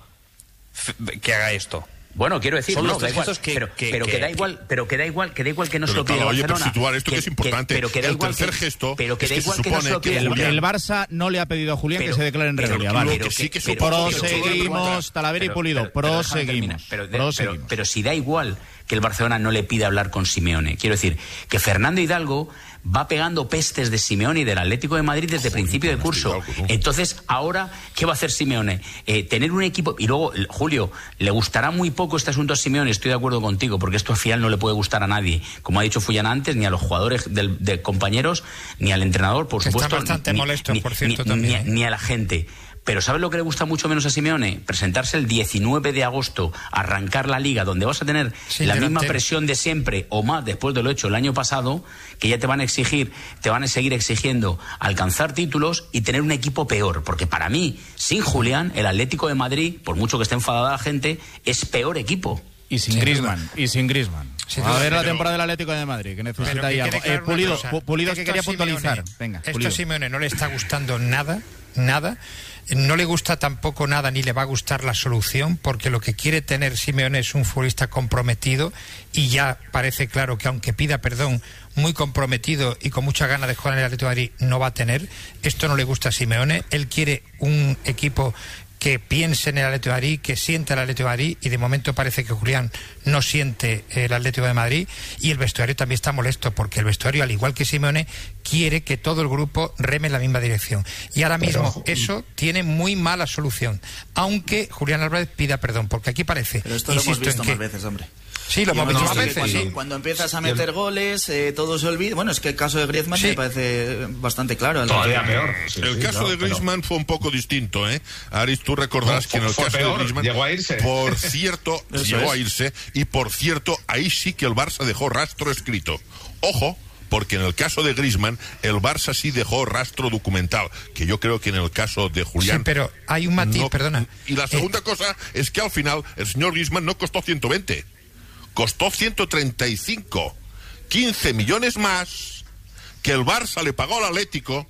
que haga esto. Bueno, quiero decir, Son no, los tres da igual, gestos que, pero, que, pero que, que da igual, pero que da igual, que da igual que no pero se lo pida claro, oye, Barcelona. pero situar esto que, que es importante. Pero que da el igual tercer que, gesto pero que es da que igual se que no se lo supone pida que El, Julián. el Barça no le ha pedido a Julián Pero- que se declare en pero- rebeldía. pero Vale. que sí que pero- supone- Proseguimos, Talavera y pero- Pulido, pero- pero déjame terminar. proseguimos. Pero, de- proseguimos. pero, pero si da igual que el Barcelona no le pida hablar con Simeone. Quiero decir, que Fernando Hidalgo va pegando pestes de Simeone y del Atlético de Madrid desde Joder, principio de curso. Hidalgo, Entonces, ahora, ¿qué va a hacer Simeone? Eh, tener un equipo... Y luego, Julio, le gustará muy poco este asunto a Simeone, estoy de acuerdo contigo, porque esto al final no le puede gustar a nadie. Como ha dicho Fullana antes, ni a los jugadores del, de compañeros, ni al entrenador, por que supuesto. Están bastante ni, molestos, ni, por cierto, ni, también. Ni, ni a la gente. Pero ¿sabes lo que le gusta mucho menos a Simeone? Presentarse el diecinueve de agosto, arrancar la Liga, donde vas a tener sí, la delantero. misma presión de siempre o más después de lo hecho el año pasado, que ya te van a exigir, te van a seguir exigiendo alcanzar títulos y tener un equipo peor. Porque para mí, sin Julián, el Atlético de Madrid, por mucho que esté enfadada la gente, es peor equipo. Y sin Sin Griezmann, duda. y sin Griezmann. Sin a duda, ver la pero- temporada del Atlético de Madrid, que necesita Pero que ahí quede algo. claro Eh, una Pulido, cosa, Pu- Pulido esto que quería a Simeone- puntualizar. Venga, esto Pulido. a Simeone no le está gustando nada, nada. No le gusta tampoco nada ni le va a gustar la solución, porque lo que quiere tener Simeone es un futbolista comprometido y ya parece claro que aunque pida perdón, muy comprometido y con mucha ganas de jugar en el Atlético de Madrid, no va a tener. Esto no le gusta a Simeone. Él quiere un equipo que piense en el Atlético de Madrid, que sienta el Atlético de Madrid, y de momento parece que Julián no siente el Atlético de Madrid, y el vestuario también está molesto, porque el vestuario, al igual que Simeone, quiere que todo el grupo reme en la misma dirección. Y ahora mismo Pero, eso tiene muy mala solución, aunque Julián Álvarez pida perdón, porque aquí parece, Pero esto lo hemos insisto visto en que... más veces, hombre. Sí, lo Y hemos visto hemos más visto que veces, cuando, sí. cuando empiezas a meter goles, eh, todo se olvida. Bueno, es que el caso de Griezmann Sí. me parece bastante claro. Todavía peor. Sí, el sí, caso no, de pero- Griezmann fue un poco distinto, ¿eh? Aris, tú recordarás No, que en el fue caso peor, de Griezmann... llegó a irse. Por cierto, Eso llegó es. a irse, y por cierto, ahí sí que el Barça dejó rastro escrito. Ojo, porque en el caso de Griezmann, el Barça sí dejó rastro documental, que yo creo que en el caso de Julián... Sí, pero hay un matiz, no- perdona. Y la segunda cosa es que al final el señor Griezmann no costó ciento veinte, costó ciento treinta y cinco, quince millones más que el Barça le pagó al Atlético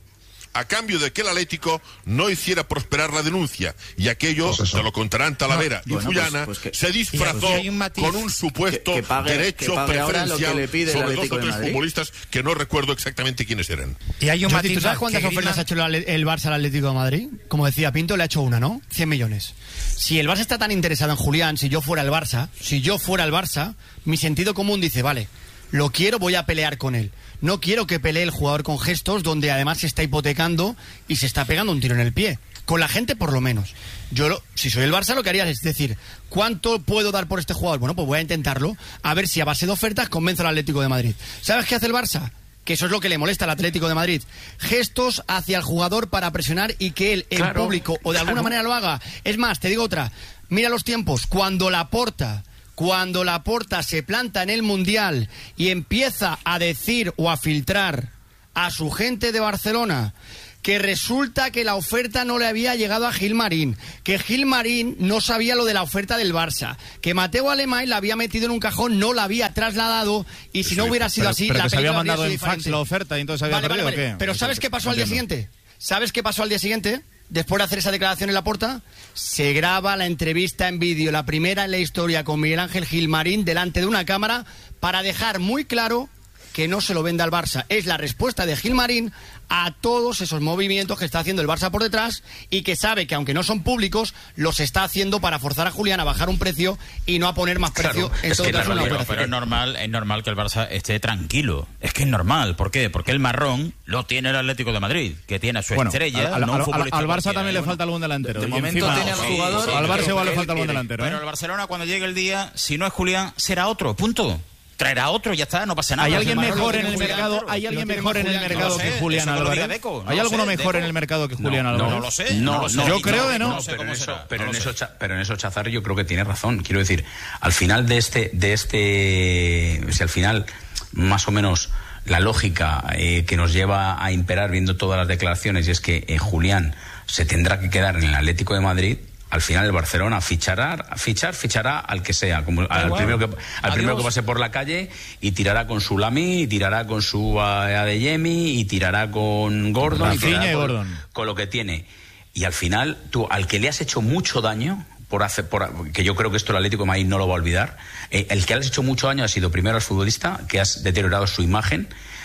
a cambio de que el Atlético no hiciera prosperar la denuncia, y aquello, pues te lo contarán Talavera no, y bueno, Fullana, pues, pues que, se disfrazó un con un supuesto que, que pague, que derecho pague preferencial le pide sobre dos o tres futbolistas que no recuerdo exactamente quiénes eran. Y hay un matiz. ¿Tú sabes cuántas ofertas ha hecho el Barça al Atlético de Madrid? Como decía Pinto, le ha hecho una, ¿no? cien millones. Si el Barça está tan interesado en Julián, si yo fuera el Barça, si yo fuera el Barça, mi sentido común dice, vale, lo quiero, voy a pelear con él. No quiero que pelee el jugador con gestos donde además se está hipotecando y se está pegando un tiro en el pie. Con la gente, por lo menos. Yo, lo, si soy el Barça, lo que haría es decir, ¿cuánto puedo dar por este jugador? Bueno, pues voy a intentarlo, a ver si a base de ofertas convenzo al Atlético de Madrid. ¿Sabes qué hace el Barça? Que eso es lo que le molesta al Atlético de Madrid. Gestos hacia el jugador para presionar y que él, en claro, público, o de alguna claro. manera lo haga. Es más, te digo otra. Mira los tiempos. Cuando Laporta... Cuando Laporta se planta en el Mundial y empieza a decir o a filtrar a su gente de Barcelona que resulta que la oferta no le había llegado a Gilmarín, que Gilmarín no sabía lo de la oferta del Barça, que Mateo Alemany la había metido en un cajón, no la había trasladado, y si sí, no hubiera sido pero, así... Pero la que se había mandado en diferente. fax la oferta y entonces había vale, perdido, vale, vale. ¿o qué? Pero ¿sabes qué pasó al día siguiente? ¿Sabes qué pasó al día siguiente? Después de hacer esa declaración en Laporta, se graba la entrevista en vídeo, la primera en la historia con Miguel Ángel Gilmarín delante de una cámara para dejar muy claro que no se lo venda al Barça. Es la respuesta de Gilmarín a todos esos movimientos que está haciendo el Barça por detrás y que sabe que aunque no son públicos, los está haciendo para forzar a Julián a bajar un precio y no a poner más precio claro, en es todo que caso. Claro, pero, pero es normal, es normal que el Barça esté tranquilo. Es que es normal. ¿Por qué? Porque el marrón lo tiene el Atlético de Madrid, que tiene a su bueno, estrella. Al, no al, un al, al Barça también le bueno, falta algún delantero. De, de momento encima, tiene al jugador. Sí, sí, al Barça igual le falta algún delantero. Pero ¿eh? el Barcelona, cuando llegue el día, si no es Julián, será otro. Punto. Traerá otro, ya está, no pasa nada. ¿Hay alguien mejor en el mercado? ¿Hay alguien mejor en el mercado que Julián Álvarez? ¿Hay alguno mejor en el mercado que Julián Álvarez? No lo sé. No, yo creo que no. Pero en eso, pero en eso, pero en eso Chazar yo creo que tiene razón. Quiero decir, al final de este, de este, si al final más o menos la lógica eh, que nos lleva a imperar viendo todas las declaraciones y es que eh, Julián se tendrá que quedar en el Atlético de Madrid. Al final el Barcelona fichará, fichar, fichará al que sea, como al bueno, primero que al primero que pase por la calle y tirará con su Lamy, y tirará con su Adeyemi y tirará con Gordon, y tirará y con, Gordon con lo que tiene. Y al final tú al que le has hecho mucho daño por hacer, por, que yo creo que esto el Atlético de Madrid no lo va a olvidar, eh, el que le has hecho mucho daño ha sido primero al futbolista, que has deteriorado su imagen.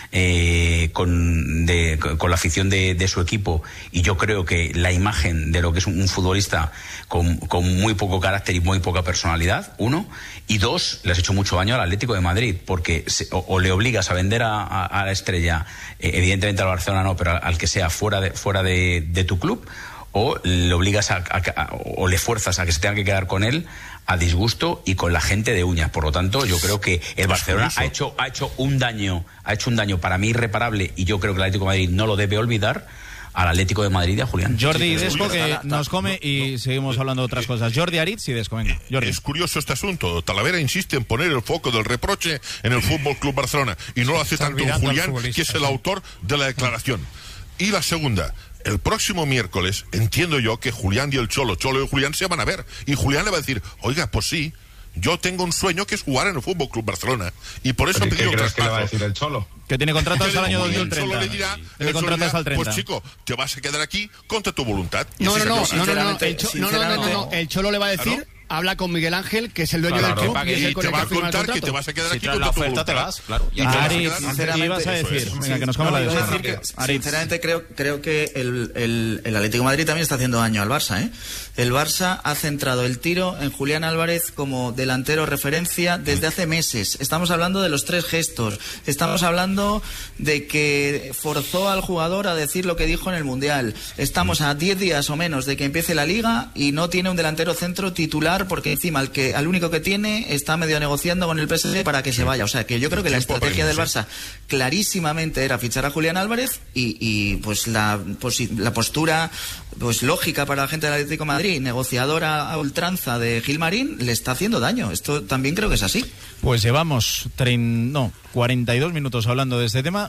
Eh, con, de, con la afición de, de su equipo, y yo creo que la imagen de lo que es un, un futbolista con, con muy poco carácter y muy poca personalidad, uno, y dos, le has hecho mucho daño al Atlético de Madrid, porque se, o, o le obligas a vender a, a, a la estrella, eh, evidentemente al Barcelona no, pero al, al que sea fuera de, fuera de, de tu club, o le obligas a, a, a, o le fuerzas a que se tenga que quedar con él a disgusto y con la gente de uñas. Por lo tanto, yo creo que el Barcelona ha hecho, ha hecho un daño, ha hecho un daño para mí irreparable, y yo creo que el Atlético de Madrid no lo debe olvidar, al Atlético de Madrid y a Julián. Jordi y Desco, que nos come y seguimos hablando de otras cosas. Jordi Aritz y Desco, venga. Jordi. Es curioso este asunto. Talavera insiste en poner el foco del reproche en el Fútbol Club Barcelona, y no lo hace tanto Julián, que es el autor de la declaración. Y la segunda, el próximo miércoles entiendo yo que Julián y el Cholo, Cholo y Julián se van a ver, y Julián le va a decir, oiga, pues sí, yo tengo un sueño que es jugar en el Fútbol Club Barcelona, y por eso he pedido ¿Qué crees que le va a decir el Cholo? Que tiene contrato hasta el año dos mil treinta. El Cholo le dirá, tiene contrato hasta el treinta. Pues chico, te vas a quedar aquí contra tu voluntad. No, no, no, no, no, no, el Cholo, no, no, no, no, el Cholo le va a decir... ¿Claro? Habla con Miguel Ángel, que es el dueño claro, del club, y, y, y te va a contar que te vas a quedar si aquí con la oferta te vas, claro. Y Ari, ¿qué ibas a decir? Venga, que nos come la de Sinceramente creo, creo que el, el, el Atlético de Madrid también está haciendo daño al Barça, ¿eh? El Barça ha centrado el tiro en Julián Álvarez como delantero referencia desde hace meses. Estamos hablando de los tres gestos. Estamos hablando de que forzó al jugador a decir lo que dijo en el Mundial. Estamos a diez días o menos de que empiece la Liga y no tiene un delantero centro titular, porque encima el que al único que tiene está medio negociando con el P S G para que se vaya. O sea que yo creo que la estrategia del Barça clarísimamente era fichar a Julián Álvarez, y, y pues la, pues la postura pues lógica para la gente del Atlético de Madrid, negociadora a ultranza de Gilmarín, le está haciendo daño. Esto también creo que es así. Pues llevamos trein, no, cuarenta y dos minutos hablando de este tema,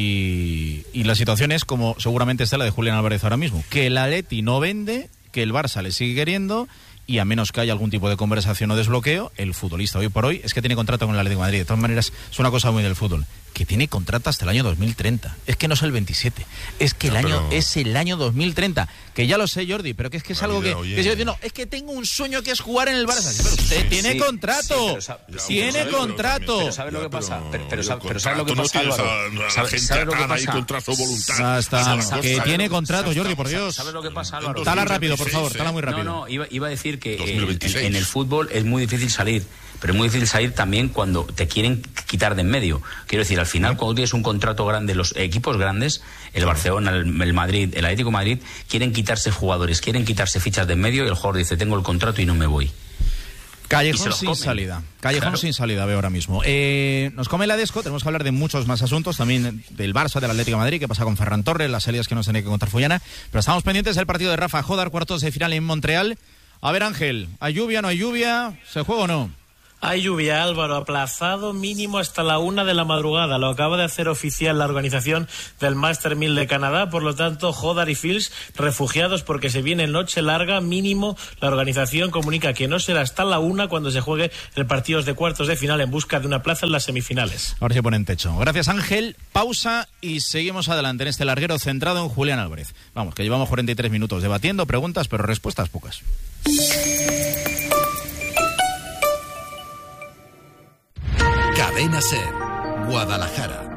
y, y la situación es como seguramente está la de Julián Álvarez ahora mismo, que el Atleti no vende, que el Barça le sigue queriendo, y a menos que haya algún tipo de conversación o desbloqueo, el futbolista hoy por hoy es que tiene contrato con el Atlético de Madrid. De todas maneras, es una cosa muy del fútbol, que tiene contrato hasta el año dos mil treinta. Es que no es el veintisiete, es que el no, año es el año dos mil treinta. Que ya lo sé, Jordi, pero que es que es algo que, que yo digo, no, es que tengo un sueño que es jugar en el Barça. Pero usted sí, tiene sí, contrato, sí, pero, tiene pero, contrato. Pero ¿sabes lo que pasa? Pero, pero, pero, pero ¿sabes lo que pasa, Álvaro? ¿Sabes, ¿sabes lo que pasa? Ahí contra su voluntad. Está, que tiene contrato, Jordi, por Dios. ¿Sabes lo que pasa, Álvaro? Tala rápido, por favor, tala muy rápido. No, no, iba, iba a decir que eh, en, en el fútbol es muy difícil salir. Pero es muy difícil salir también cuando te quieren quitar de en medio. Quiero decir, al final, cuando tienes un contrato grande, los equipos grandes, el Barcelona, el, el Madrid, el Atlético de Madrid, quieren quitarse jugadores, quieren quitarse fichas de en medio y el jugador dice, tengo el contrato y no me voy. Callejón sin salida. Callejón claro. sin salida veo ahora mismo. Eh, nos come la Desco, tenemos que hablar de muchos más asuntos, también del Barça, del Atlético de Madrid, qué pasa con Ferran Torres, las salidas que nos tiene que contar Fullana. Pero estamos pendientes del partido de Rafa Jodar, cuartos de final en Montreal. A ver, Ángel, ¿hay lluvia, no hay lluvia? ¿Se juega o no? Hay lluvia, Álvaro, aplazado mínimo hasta la una de la madrugada. Lo acaba de hacer oficial la organización del Master mil de Canadá. Por lo tanto, Jodar y Fils refugiados porque se viene noche larga. Mínimo, la organización comunica que no será hasta la una cuando se juegue el partido de cuartos de final en busca de una plaza en las semifinales. Ahora se pone en techo. Gracias, Ángel. Pausa y seguimos adelante en este larguero centrado en Julián Álvarez. Vamos, que llevamos cuarenta y tres minutos debatiendo, preguntas, pero respuestas pocas. Cadena SER, Guadalajara.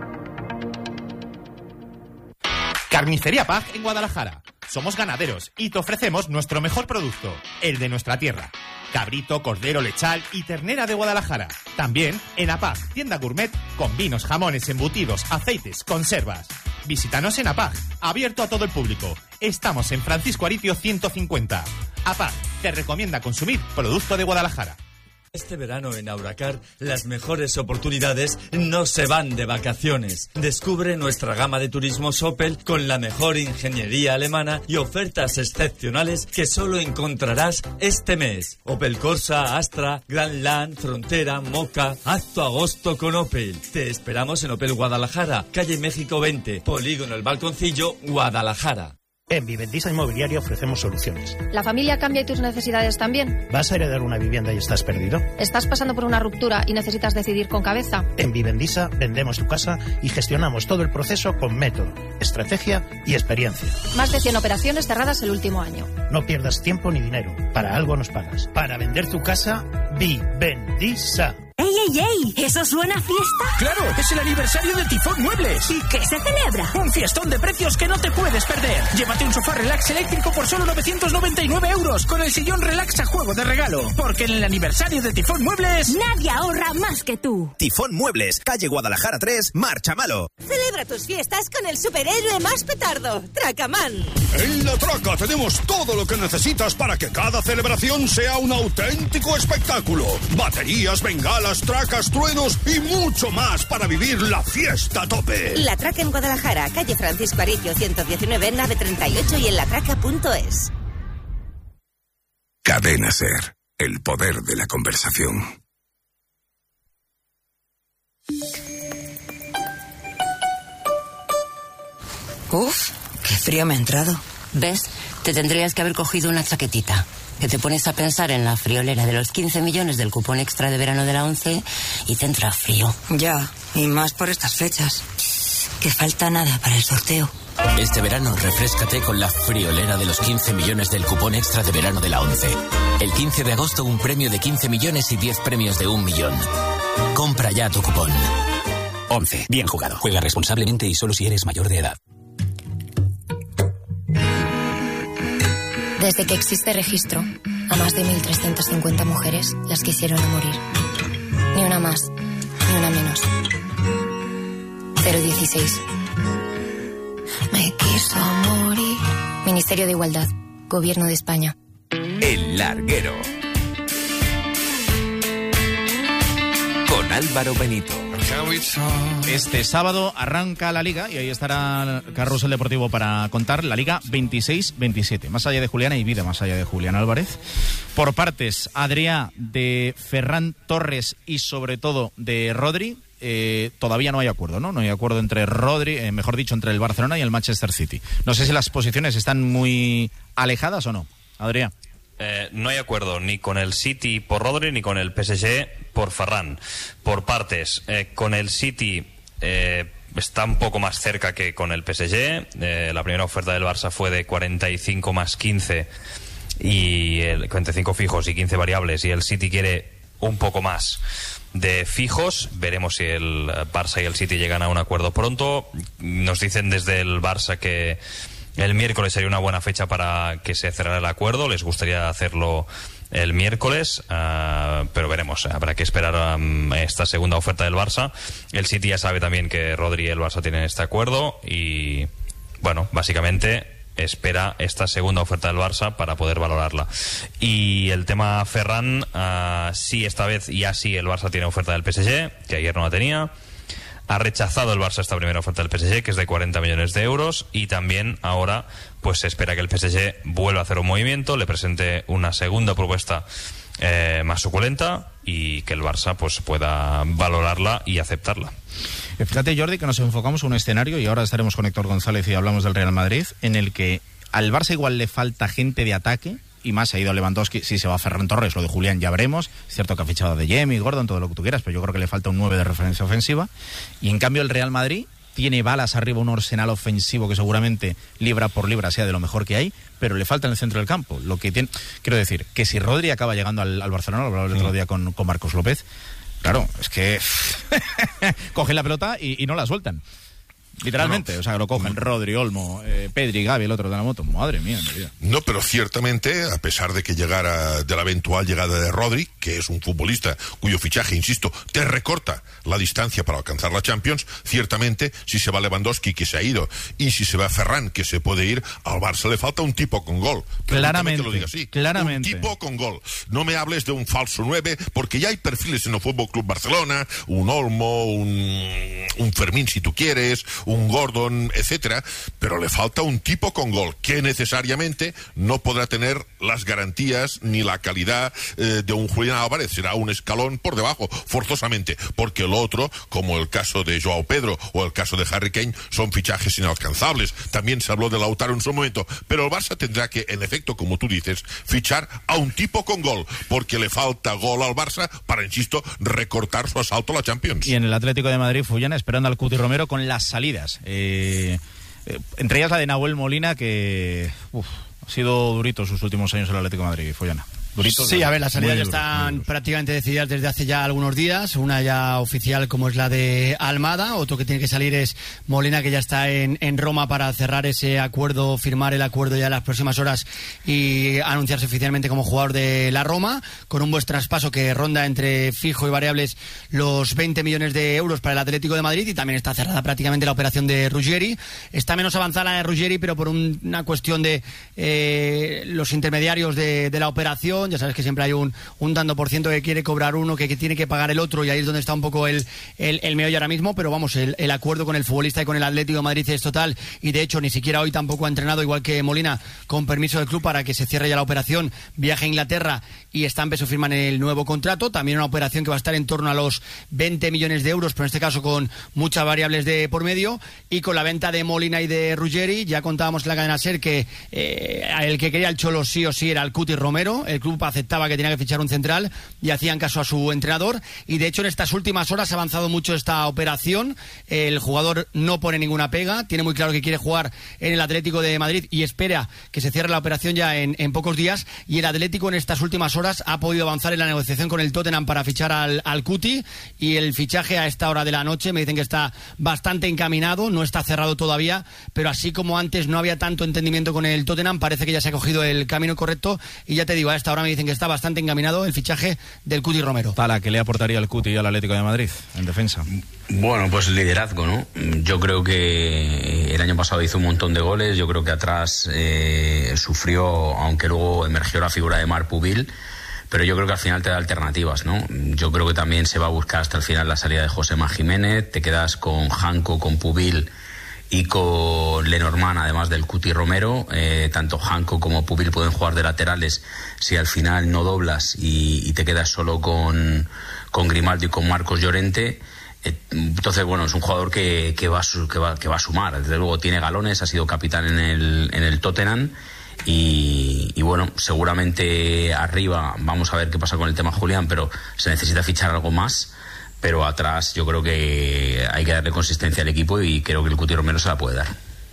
Carnicería Pag en Guadalajara. Somos ganaderos y te ofrecemos nuestro mejor producto, el de nuestra tierra. Cabrito, cordero, lechal y ternera de Guadalajara. También en APAG, tienda gourmet con vinos, jamones, embutidos, aceites, conservas. Visítanos en APAG, abierto a todo el público. Estamos en Francisco Aritio ciento cincuenta. APAG te recomienda consumir producto de Guadalajara. Este verano en Auracar, las mejores oportunidades no se van de vacaciones. Descubre nuestra gama de turismos Opel con la mejor ingeniería alemana y ofertas excepcionales que solo encontrarás este mes. Opel Corsa, Astra, Grand Land, Frontera, Moca. Haz tu agosto con Opel. Te esperamos en Opel Guadalajara, calle México veinte, Polígono El Balconcillo, Guadalajara. En Vivendisa Inmobiliaria ofrecemos soluciones. ¿La familia cambia y tus necesidades también? ¿Vas a heredar una vivienda y estás perdido? ¿Estás pasando por una ruptura y necesitas decidir con cabeza? En Vivendisa vendemos tu casa y gestionamos todo el proceso con método, estrategia y experiencia. Más de cien operaciones cerradas el último año. No pierdas tiempo ni dinero. Para algo nos pagas. Para vender tu casa, Vivendisa. ¡Ey, ey, ey! ¿Eso suena a fiesta? ¡Claro! ¡Es el aniversario de Tifón Muebles! ¿Y qué se celebra? Un fiestón de precios que no te puedes perder. Llévate un sofá relax eléctrico por solo novecientos noventa y nueve euros con el sillón relax a juego de regalo. Porque en el aniversario de Tifón Muebles... nadie ahorra más que tú. Tifón Muebles, calle Guadalajara tres, Marchamalo. Celebra tus fiestas con el superhéroe más petardo, Tracaman. En La Traca tenemos todo lo que necesitas para que cada celebración sea un auténtico espectáculo. Baterías, bengalas, tracas, truenos y mucho más para vivir la fiesta a tope. La Traca en Guadalajara, calle Francisco Aritio ciento diecinueve, nave treinta y ocho y en latraca punto es. Cadena SER, el poder de la conversación. Uf, qué frío me ha entrado. ¿Ves? Te tendrías que haber cogido una chaquetita. Que te pones a pensar en la friolera de los quince millones del cupón extra de verano de la ONCE y te entra frío. Ya, y más por estas fechas. Que falta nada para el sorteo. Este verano refréscate con la friolera de los quince millones del cupón extra de verano de la ONCE. El quince de agosto un premio de quince millones y diez premios de un millón. Compra ya tu cupón. ONCE, bien jugado. Juega responsablemente y solo si eres mayor de edad. Desde que existe registro, a más de mil trescientas cincuenta mujeres las quisieron morir. Ni una más, ni una menos. cero dieciséis. Me quiso morir. Ministerio de Igualdad, Gobierno de España. El Larguero. Con Álvaro Benito. Este sábado arranca la Liga y ahí estará Carrusel Deportivo para contar la Liga veintiséis veintisiete. Más allá de Julián hay vida más allá de Julián Álvarez. Por partes, Adrià, de Ferran Torres y sobre todo de Rodri. Eh, todavía no hay acuerdo, ¿no? No hay acuerdo entre Rodri, eh, mejor dicho, entre el Barcelona y el Manchester City. No sé si las posiciones están muy alejadas o no. Adrià. Eh, no hay acuerdo ni con el City por Rodri ni con el P S G por Ferran. Por partes, eh, con el City eh, está un poco más cerca que con el P S G. Eh, la primera oferta del Barça fue de cuarenta y cinco más quince, y el cuarenta y cinco fijos y quince variables, y el City quiere un poco más de fijos. Veremos si el Barça y el City llegan a un acuerdo pronto. Nos dicen desde el Barça que el miércoles sería una buena fecha para que se cerrara el acuerdo. Les gustaría hacerlo el miércoles, uh, pero veremos. Habrá que esperar um, esta segunda oferta del Barça. El City ya sabe también que Rodri y el Barça tienen este acuerdo y, bueno, básicamente espera esta segunda oferta del Barça para poder valorarla. Y el tema Ferran, uh, sí, esta vez ya sí el Barça tiene oferta del P S G, que ayer no la tenía. Ha rechazado el Barça esta primera oferta del P S G, que es de cuarenta millones de euros, y también ahora pues se espera que el P S G vuelva a hacer un movimiento, le presente una segunda propuesta eh, más suculenta, y que el Barça pues pueda valorarla y aceptarla. Fíjate, Jordi, que nos enfocamos en un escenario, y ahora estaremos con Héctor González y hablamos del Real Madrid, en el que al Barça igual le falta gente de ataque, y más, se ha ido Lewandowski, si se va a Ferran Torres, lo de Julián ya veremos. Es cierto que ha fichado de Jamie, Gordon, todo lo que tú quieras, pero yo creo que le falta un nueve de referencia ofensiva. Y en cambio el Real Madrid tiene balas arriba, un arsenal ofensivo que seguramente libra por libra sea de lo mejor que hay, pero le falta en el centro del campo. Lo que tiene, quiero decir, que si Rodri acaba llegando al, al Barcelona, lo hablaba el otro día con, con Marcos López, claro, es que cogen la pelota y, y no la sueltan. Literalmente, bueno, o sea, lo cogen Rodri, Olmo, eh, Pedri, Gavi, el otro de la moto. Madre mía, mi vida. No, pero ciertamente, a pesar de que llegara de la eventual llegada de Rodri, que es un futbolista cuyo fichaje, insisto, te recorta la distancia para alcanzar la Champions, ciertamente, si se va Lewandowski, que se ha ido, y si se va Ferran, que se puede ir, al Barça le falta un tipo con gol. Claramente, que lo diga así. claramente. Un tipo con gol. No me hables de un falso nueve, porque ya hay perfiles en el Fútbol Club Barcelona, un Olmo, un, un Fermín, si tú quieres, un Gordon, etcétera, pero le falta un tipo con gol que necesariamente no podrá tener las garantías ni la calidad eh, de un Julián Álvarez. Será un escalón por debajo, forzosamente, porque el otro, como el caso de Joao Pedro o el caso de Harry Kane, son fichajes inalcanzables. También se habló de Lautaro en su momento, pero el Barça tendrá que, en efecto, como tú dices, fichar a un tipo con gol, porque le falta gol al Barça para, insisto, recortar su asalto a la Champions. Y en el Atlético de Madrid, Fullana esperando al Cuti Romero con las salidas. Eh, eh, entre ellas la de Nahuel Molina, que uf, ha sido durito sus últimos años en el Atlético de Madrid, Follana. Durito, sí, a ver, las salidas ya duro, están prácticamente decididas desde hace ya algunos días. Una ya oficial, como es la de Almada. Otro que tiene que salir es Molina, que ya está en, en Roma para cerrar ese acuerdo, firmar el acuerdo ya en las próximas horas y anunciarse oficialmente como jugador de la Roma, con un buen traspaso que ronda entre fijo y variables los veinte millones de euros para el Atlético de Madrid. Y también está cerrada prácticamente la operación de Ruggeri. Está menos avanzada la de Ruggeri, pero por un, una cuestión de eh, los intermediarios de, de la operación. Ya sabes que siempre hay un, un tanto por ciento que quiere cobrar uno, que, que tiene que pagar el otro, y ahí es donde está un poco el, el, el meollo ahora mismo. Pero vamos, el, el acuerdo con el futbolista y con el Atlético de Madrid es total, y de hecho ni siquiera hoy tampoco ha entrenado, igual que Molina, con permiso del club para que se cierre ya la operación. Viaje a Inglaterra y está en peso firman el nuevo contrato. También una operación que va a estar en torno a los veinte millones de euros, pero en este caso con muchas variables de por medio. Y con la venta de Molina y de Ruggeri, ya contábamos en la cadena SER que eh, el que quería el Cholo sí o sí era el Cuti Romero. El club aceptaba que tenía que fichar un central y hacían caso a su entrenador, y de hecho en estas últimas horas ha avanzado mucho esta operación. El jugador no pone ninguna pega, tiene muy claro que quiere jugar en el Atlético de Madrid y espera que se cierre la operación ya en, en pocos días. Y el Atlético en estas últimas horas ha podido avanzar en la negociación con el Tottenham para fichar al, al Cuti, y el fichaje a esta hora de la noche me dicen que está bastante encaminado, no está cerrado todavía, pero así como antes no había tanto entendimiento con el Tottenham, parece que ya se ha cogido el camino correcto. Y ya te digo, a esta hora me dicen que está bastante encaminado el fichaje del Cuti Romero. Para, ¿qué le aportaría el Cuti al Atlético de Madrid en defensa? Bueno, pues liderazgo, ¿no? Yo creo que el año pasado hizo un montón de goles. Yo creo que atrás eh, sufrió, aunque luego emergió la figura de Marc Pubil, pero yo creo que al final te da alternativas, ¿no? Yo creo que también se va a buscar hasta el final la salida de Josema Jiménez. Te quedas con Janko, con Pubil y con Lenormand, además del Cuti Romero. Eh, tanto Janko como Pubil pueden jugar de laterales si al final no doblas y, y te quedas solo con, con Grimaldo y con Marcos Llorente. Eh, entonces, bueno, es un jugador que, que, va, que, va, que va a sumar. Desde luego tiene galones, ha sido capitán en el, en el Tottenham. Y, y bueno, seguramente arriba vamos a ver qué pasa con el tema Julián, pero se necesita fichar algo más. pero atrás yo creo que hay que darle consistencia al equipo y creo que el Cuti Romero se la puede dar.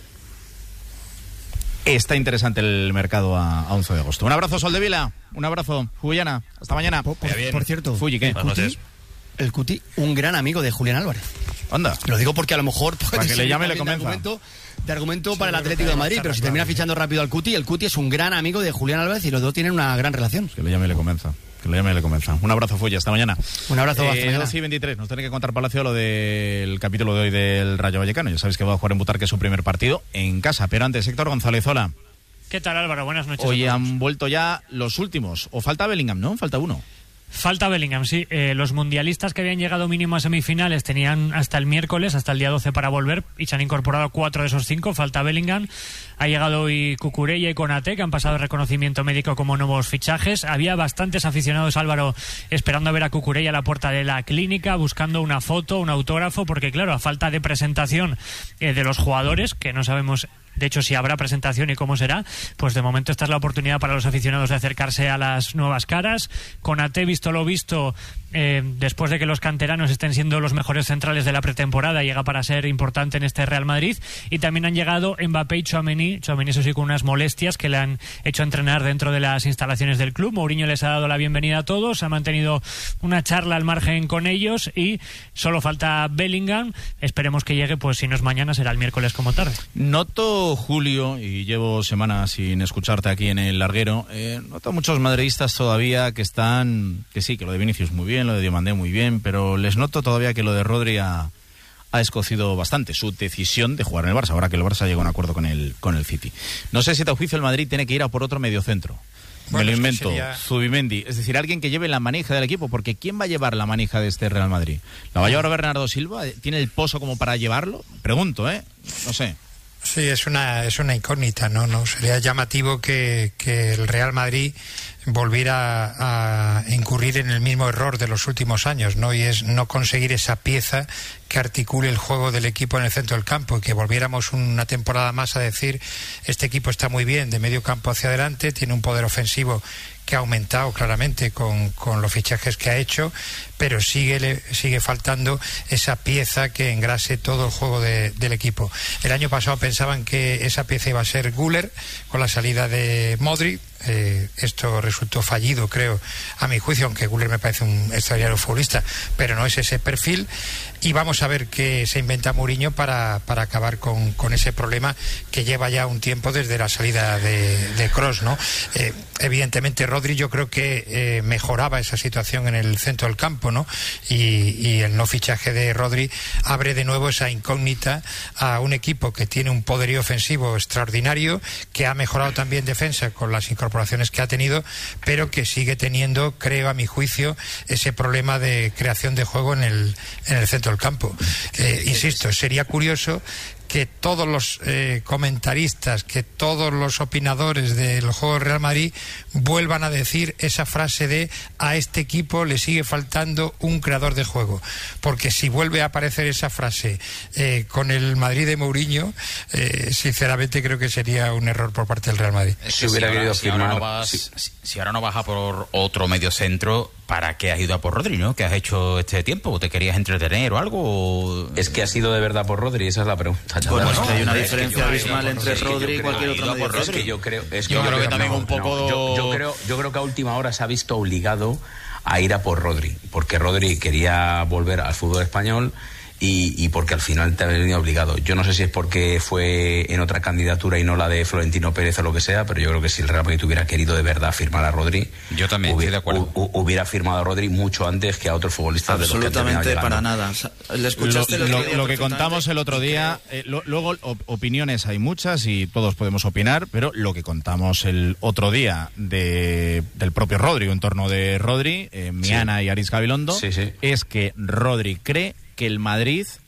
Está interesante el mercado a, a once de agosto. Un abrazo, Soldevila. Un abrazo, Fuyana. Hasta mañana. Por, por, por cierto, Fuyi, ¿qué? El Cuti, el Cuti, un gran amigo de Julián Álvarez. Anda. Lo digo porque a lo mejor para que le llame y le convenza. De argumento, de argumento para el Atlético de Madrid, pero si termina fichando rápido al Cuti, el Cuti es un gran amigo de Julián Álvarez y los dos tienen una gran relación. Que le llame y le convenza. Que le llame y le convenza. Un abrazo, Fuyi. Hasta mañana. Un abrazo. Eh, hasta mañana. dos y veintitrés. Nos tiene que contar Palacio lo del capítulo de hoy del Rayo Vallecano. Ya sabéis que va a jugar en Butarque su primer partido en casa. Pero antes, Héctor González, hola. ¿Qué tal, Álvaro? Buenas noches. Hoy han vuelto ya los últimos. O falta Bellingham, ¿no? Falta uno. Falta Bellingham, sí. Eh, los mundialistas que habían llegado mínimo a semifinales tenían hasta el miércoles, hasta el día doce para volver, y se han incorporado cuatro de esos cinco. Falta Bellingham. Ha llegado hoy Cucurella y Konaté, que han pasado el reconocimiento médico como nuevos fichajes. Había bastantes aficionados, Álvaro, esperando a ver a Cucurella a la puerta de la clínica, buscando una foto, un autógrafo, porque claro, a falta de presentación eh, de los jugadores, que no sabemos de hecho si habrá presentación y cómo será, pues de momento esta es la oportunidad para los aficionados de acercarse a las nuevas caras. Konaté, visto lo visto, eh, después de que los canteranos estén siendo los mejores centrales de la pretemporada, llega para ser importante en este Real Madrid. Y también han llegado Mbappé y Tchouaméni, Tchouaméni eso sí con unas molestias que le han hecho entrenar dentro de las instalaciones del club. Mourinho les ha dado la bienvenida a todos, ha mantenido una charla al margen con ellos y solo falta Bellingham. Esperemos que llegue, pues si no es mañana será el miércoles como tarde. Noto, Julio, y llevo semanas sin escucharte aquí en el larguero, eh, noto muchos madridistas todavía que están, que sí, que lo de Vinicius muy bien, lo de Diomandé muy bien, pero les noto todavía que lo de Rodri ha, ha escocido bastante su decisión de jugar en el Barça, ahora que el Barça llega a un acuerdo con el, con el City. No sé si a tu juicio el Madrid tiene que ir a por otro mediocentro. Bueno, me lo invento, es sería... Zubimendi, es decir, alguien que lleve la manija del equipo, porque ¿quién va a llevar la manija de este Real Madrid? ¿La va a llevar Bernardo Silva? ¿Tiene el pozo como para llevarlo? Pregunto, ¿eh? No sé. Sí, es una es una incógnita, ¿no? No sería llamativo que, que el Real Madrid volviera a, a incurrir en el mismo error de los últimos años, ¿no? Y es no conseguir esa pieza que articule el juego del equipo en el centro del campo, y que volviéramos una temporada más a decir este equipo está muy bien de medio campo hacia adelante, tiene un poder ofensivo que ha aumentado claramente con, con los fichajes que ha hecho, pero sigue, sigue faltando esa pieza que engrase todo el juego de, del equipo. El año pasado pensaban que esa pieza iba a ser Güler con la salida de Modric. Eh, esto resultó fallido, creo, a mi juicio, aunque Güler me parece un extraordinario futbolista, pero no es ese perfil. Y vamos a ver qué se inventa Mourinho para, para acabar con, con ese problema que lleva ya un tiempo desde la salida de, de Kroos, ¿no? Eh, evidentemente Rodri yo creo que eh, mejoraba esa situación en el centro del campo, ¿no? Y, y el no fichaje de Rodri abre de nuevo esa incógnita a un equipo que tiene un poderío ofensivo extraordinario, que ha mejorado también defensa con las incorporaciones que ha tenido, pero que sigue teniendo, creo a mi juicio, ese problema de creación de juego en el, en el centro del campo. Eh, insisto, sería curioso que todos los eh, comentaristas, que todos los opinadores del juego del Real Madrid vuelvan a decir esa frase de a este equipo le sigue faltando un creador de juego, porque si vuelve a aparecer esa frase eh, con el Madrid de Mourinho, eh, sinceramente creo que sería un error por parte del Real Madrid. Si hubiera querido si ahora, no vas, si, si ahora no vas a por otro medio centro, ¿para qué has ido a por Rodri, no? ¿Qué has hecho este tiempo? ¿Te querías entretener o algo? O... Es que ha sido de verdad por Rodri, esa es la pregunta. Bueno, no, es que hay una no, diferencia abismal entre es que Rodri y cualquier otro medio centro. Es que yo creo, es que yo yo creo creo que también no, un poco... no, yo, yo, creo, yo creo que a última hora se ha visto obligado a ir a por Rodri, porque Rodri quería volver al fútbol español y, y porque al final te ha venido obligado. Yo no sé si es porque fue en otra candidatura y no la de Florentino Pérez o lo que sea, pero yo creo que si el Real Madrid hubiera querido de verdad firmar a Rodri, yo también hubiera, estoy de acuerdo. hu, hubiera firmado a Rodri mucho antes que a otros futbolistas. Absolutamente de los que para nada. ¿Le escuchaste lo, el lo, lo que contamos el otro día, eh, lo, luego op- opiniones hay muchas y todos podemos opinar, pero lo que contamos el otro día de, del propio Rodri, en torno de Rodri, eh, Miana sí. y Aris Gabilondo, sí, sí. es que Rodri cree que el Madrid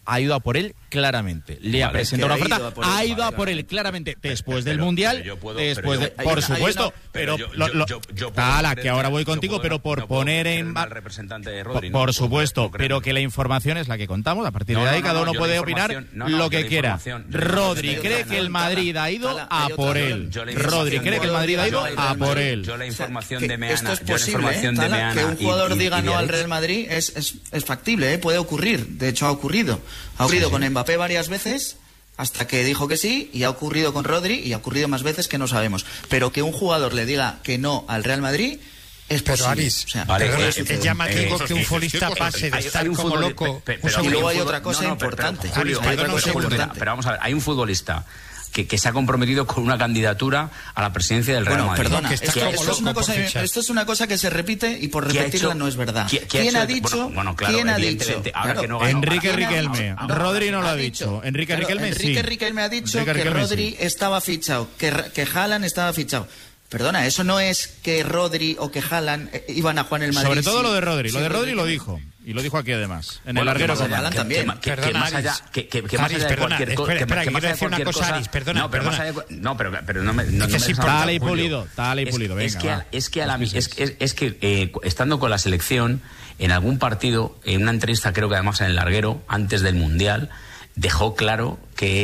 ha ido a por él claramente. Le ha Vale, presentado que una ha ido oferta, a por él, ha ido vale, a por vale. él claramente después pero- del pero Mundial, yo puedo- después pero de, yo- por hay una- supuesto, hay una- pero, yo- lo- yo- lo- yo- yo puedo Tala, coger que el ahora mal- voy yo contigo, puedo- pero por no puedo poner coger en el va- mal representante de por, Rodri, no, por no puedo supuesto, creerlo. pero que la información es la que contamos. A partir No, de no, ahí no, cada no, uno yo puede la opinar información- no, no, lo yo que la quiera. información- yo la Rodri información- cree que el Madrid ha ido Tala, a hay por otra él. Yo la Rodri información cree que el Madrid ha ido yo- a por él. Yo la información Que de Meana, esto es yo la posible, información ¿eh, de Tala? Meana que un y- jugador y- diga y de no al Aritz. Real Madrid es, es, es factible, ¿eh? Puede ocurrir. De hecho, ha ocurrido. Ha ocurrido con Mbappé varias veces hasta que dijo que sí, y ha ocurrido con Rodri y ha ocurrido más veces que no sabemos. Pero que un jugador le diga que no al Real Madrid es Pero, posible. Aris, O sea, Vale, perdona, eh, es eh, llamativo eh, que un ¿qué futbolista cosas? pase de Hay- estar hay un como futbol- loco. pe- pe- un pero- y segundo. luego hay fútbol- otra cosa no, no, pero- importante. pero- Julio, Hay otra pero- cosa pero- importante. pero vamos a ver, hay un futbolista que, que se ha comprometido con una candidatura a la presidencia del Real Bueno, Madrid. perdona, que está esto, como esto es una loco cosa, por fichar. esto es una cosa que se repite y por ¿Qué ha repetirla hecho? no es verdad. ¿Qui- qué ha ¿Quién hecho? ha dicho? Bueno, bueno, claro, ¿Quién ha dicho? evidentemente, ahora Claro, que no ganó- Enrique ¿quién ha- Riquelme. No, Rodri no lo ha ha dicho. Enrique Claro, Riquelme Enrique sí. Riquelme ha dicho Enrique que Riquelme Rodri sí. estaba fichado, que, que Haaland estaba fichado. Perdona, eso no es que Rodri o que Haaland eh, iban a jugar en el Madrid. Sobre todo sí. lo de Rodri. Lo Sí, de Rodri lo Riquelme. dijo. Y lo dijo aquí además. En Bueno, el larguero que con más allá- Haaland que- también. que- que- que Perdona, más allá Aris. que, que- que más Aris, allá de perdona, cualquier espera, cosa, que- espera, que que más quiero allá de decir una cualquier cosa, Aris, perdona, no, pero más perdona. allá de cu- no, pero, pero no me, no, Es que no me es dejas importante. hablar, Dale y Julio. pulido, dale y Es- pulido, Es venga, que, va. a- es que, a la, es, es, es que eh, estando con la selección, en algún partido, en una entrevista, creo que además en el larguero, antes del Mundial, dejó claro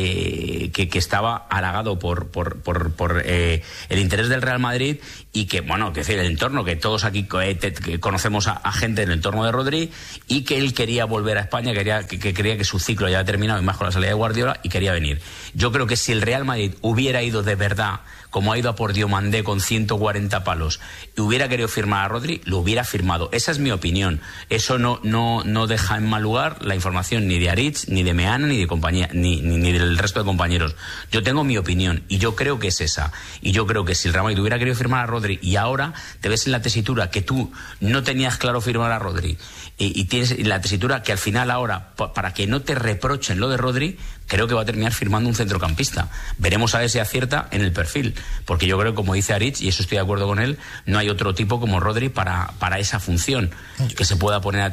que, que, que estaba halagado por, por, por, por eh, el interés del Real Madrid y que, bueno, que decir, el entorno, que todos aquí eh, te- que conocemos a, a gente en el entorno de Rodri, y que él quería volver a España, quería, que, que creía que su ciclo ya había terminado, y más con la salida de Guardiola, y quería venir. Yo creo que si el Real Madrid hubiera ido de verdad, como ha ido a por Diomandé con ciento cuarenta palos, y hubiera querido firmar a Rodri, lo hubiera firmado. Esa es mi opinión. Eso no, no, no deja en mal lugar la información ni de Aritz, ni de Meana, ni de compañía, ni, ni, ni del resto de compañeros. Yo tengo mi opinión, y yo creo que es esa. Y yo creo que si el Real Madrid hubiera querido firmar a Rodri, y ahora te ves en la tesitura que tú no tenías claro firmar a Rodri, y, y tienes en la tesitura que al final ahora, pa- para que no te reprochen lo de Rodri, creo que va a terminar firmando un centrocampista. Veremos a ver si acierta en el perfil, porque yo creo que, como dice Aritz, y eso estoy de acuerdo con él, no hay otro tipo como Rodri para, para esa función, que se pueda poner a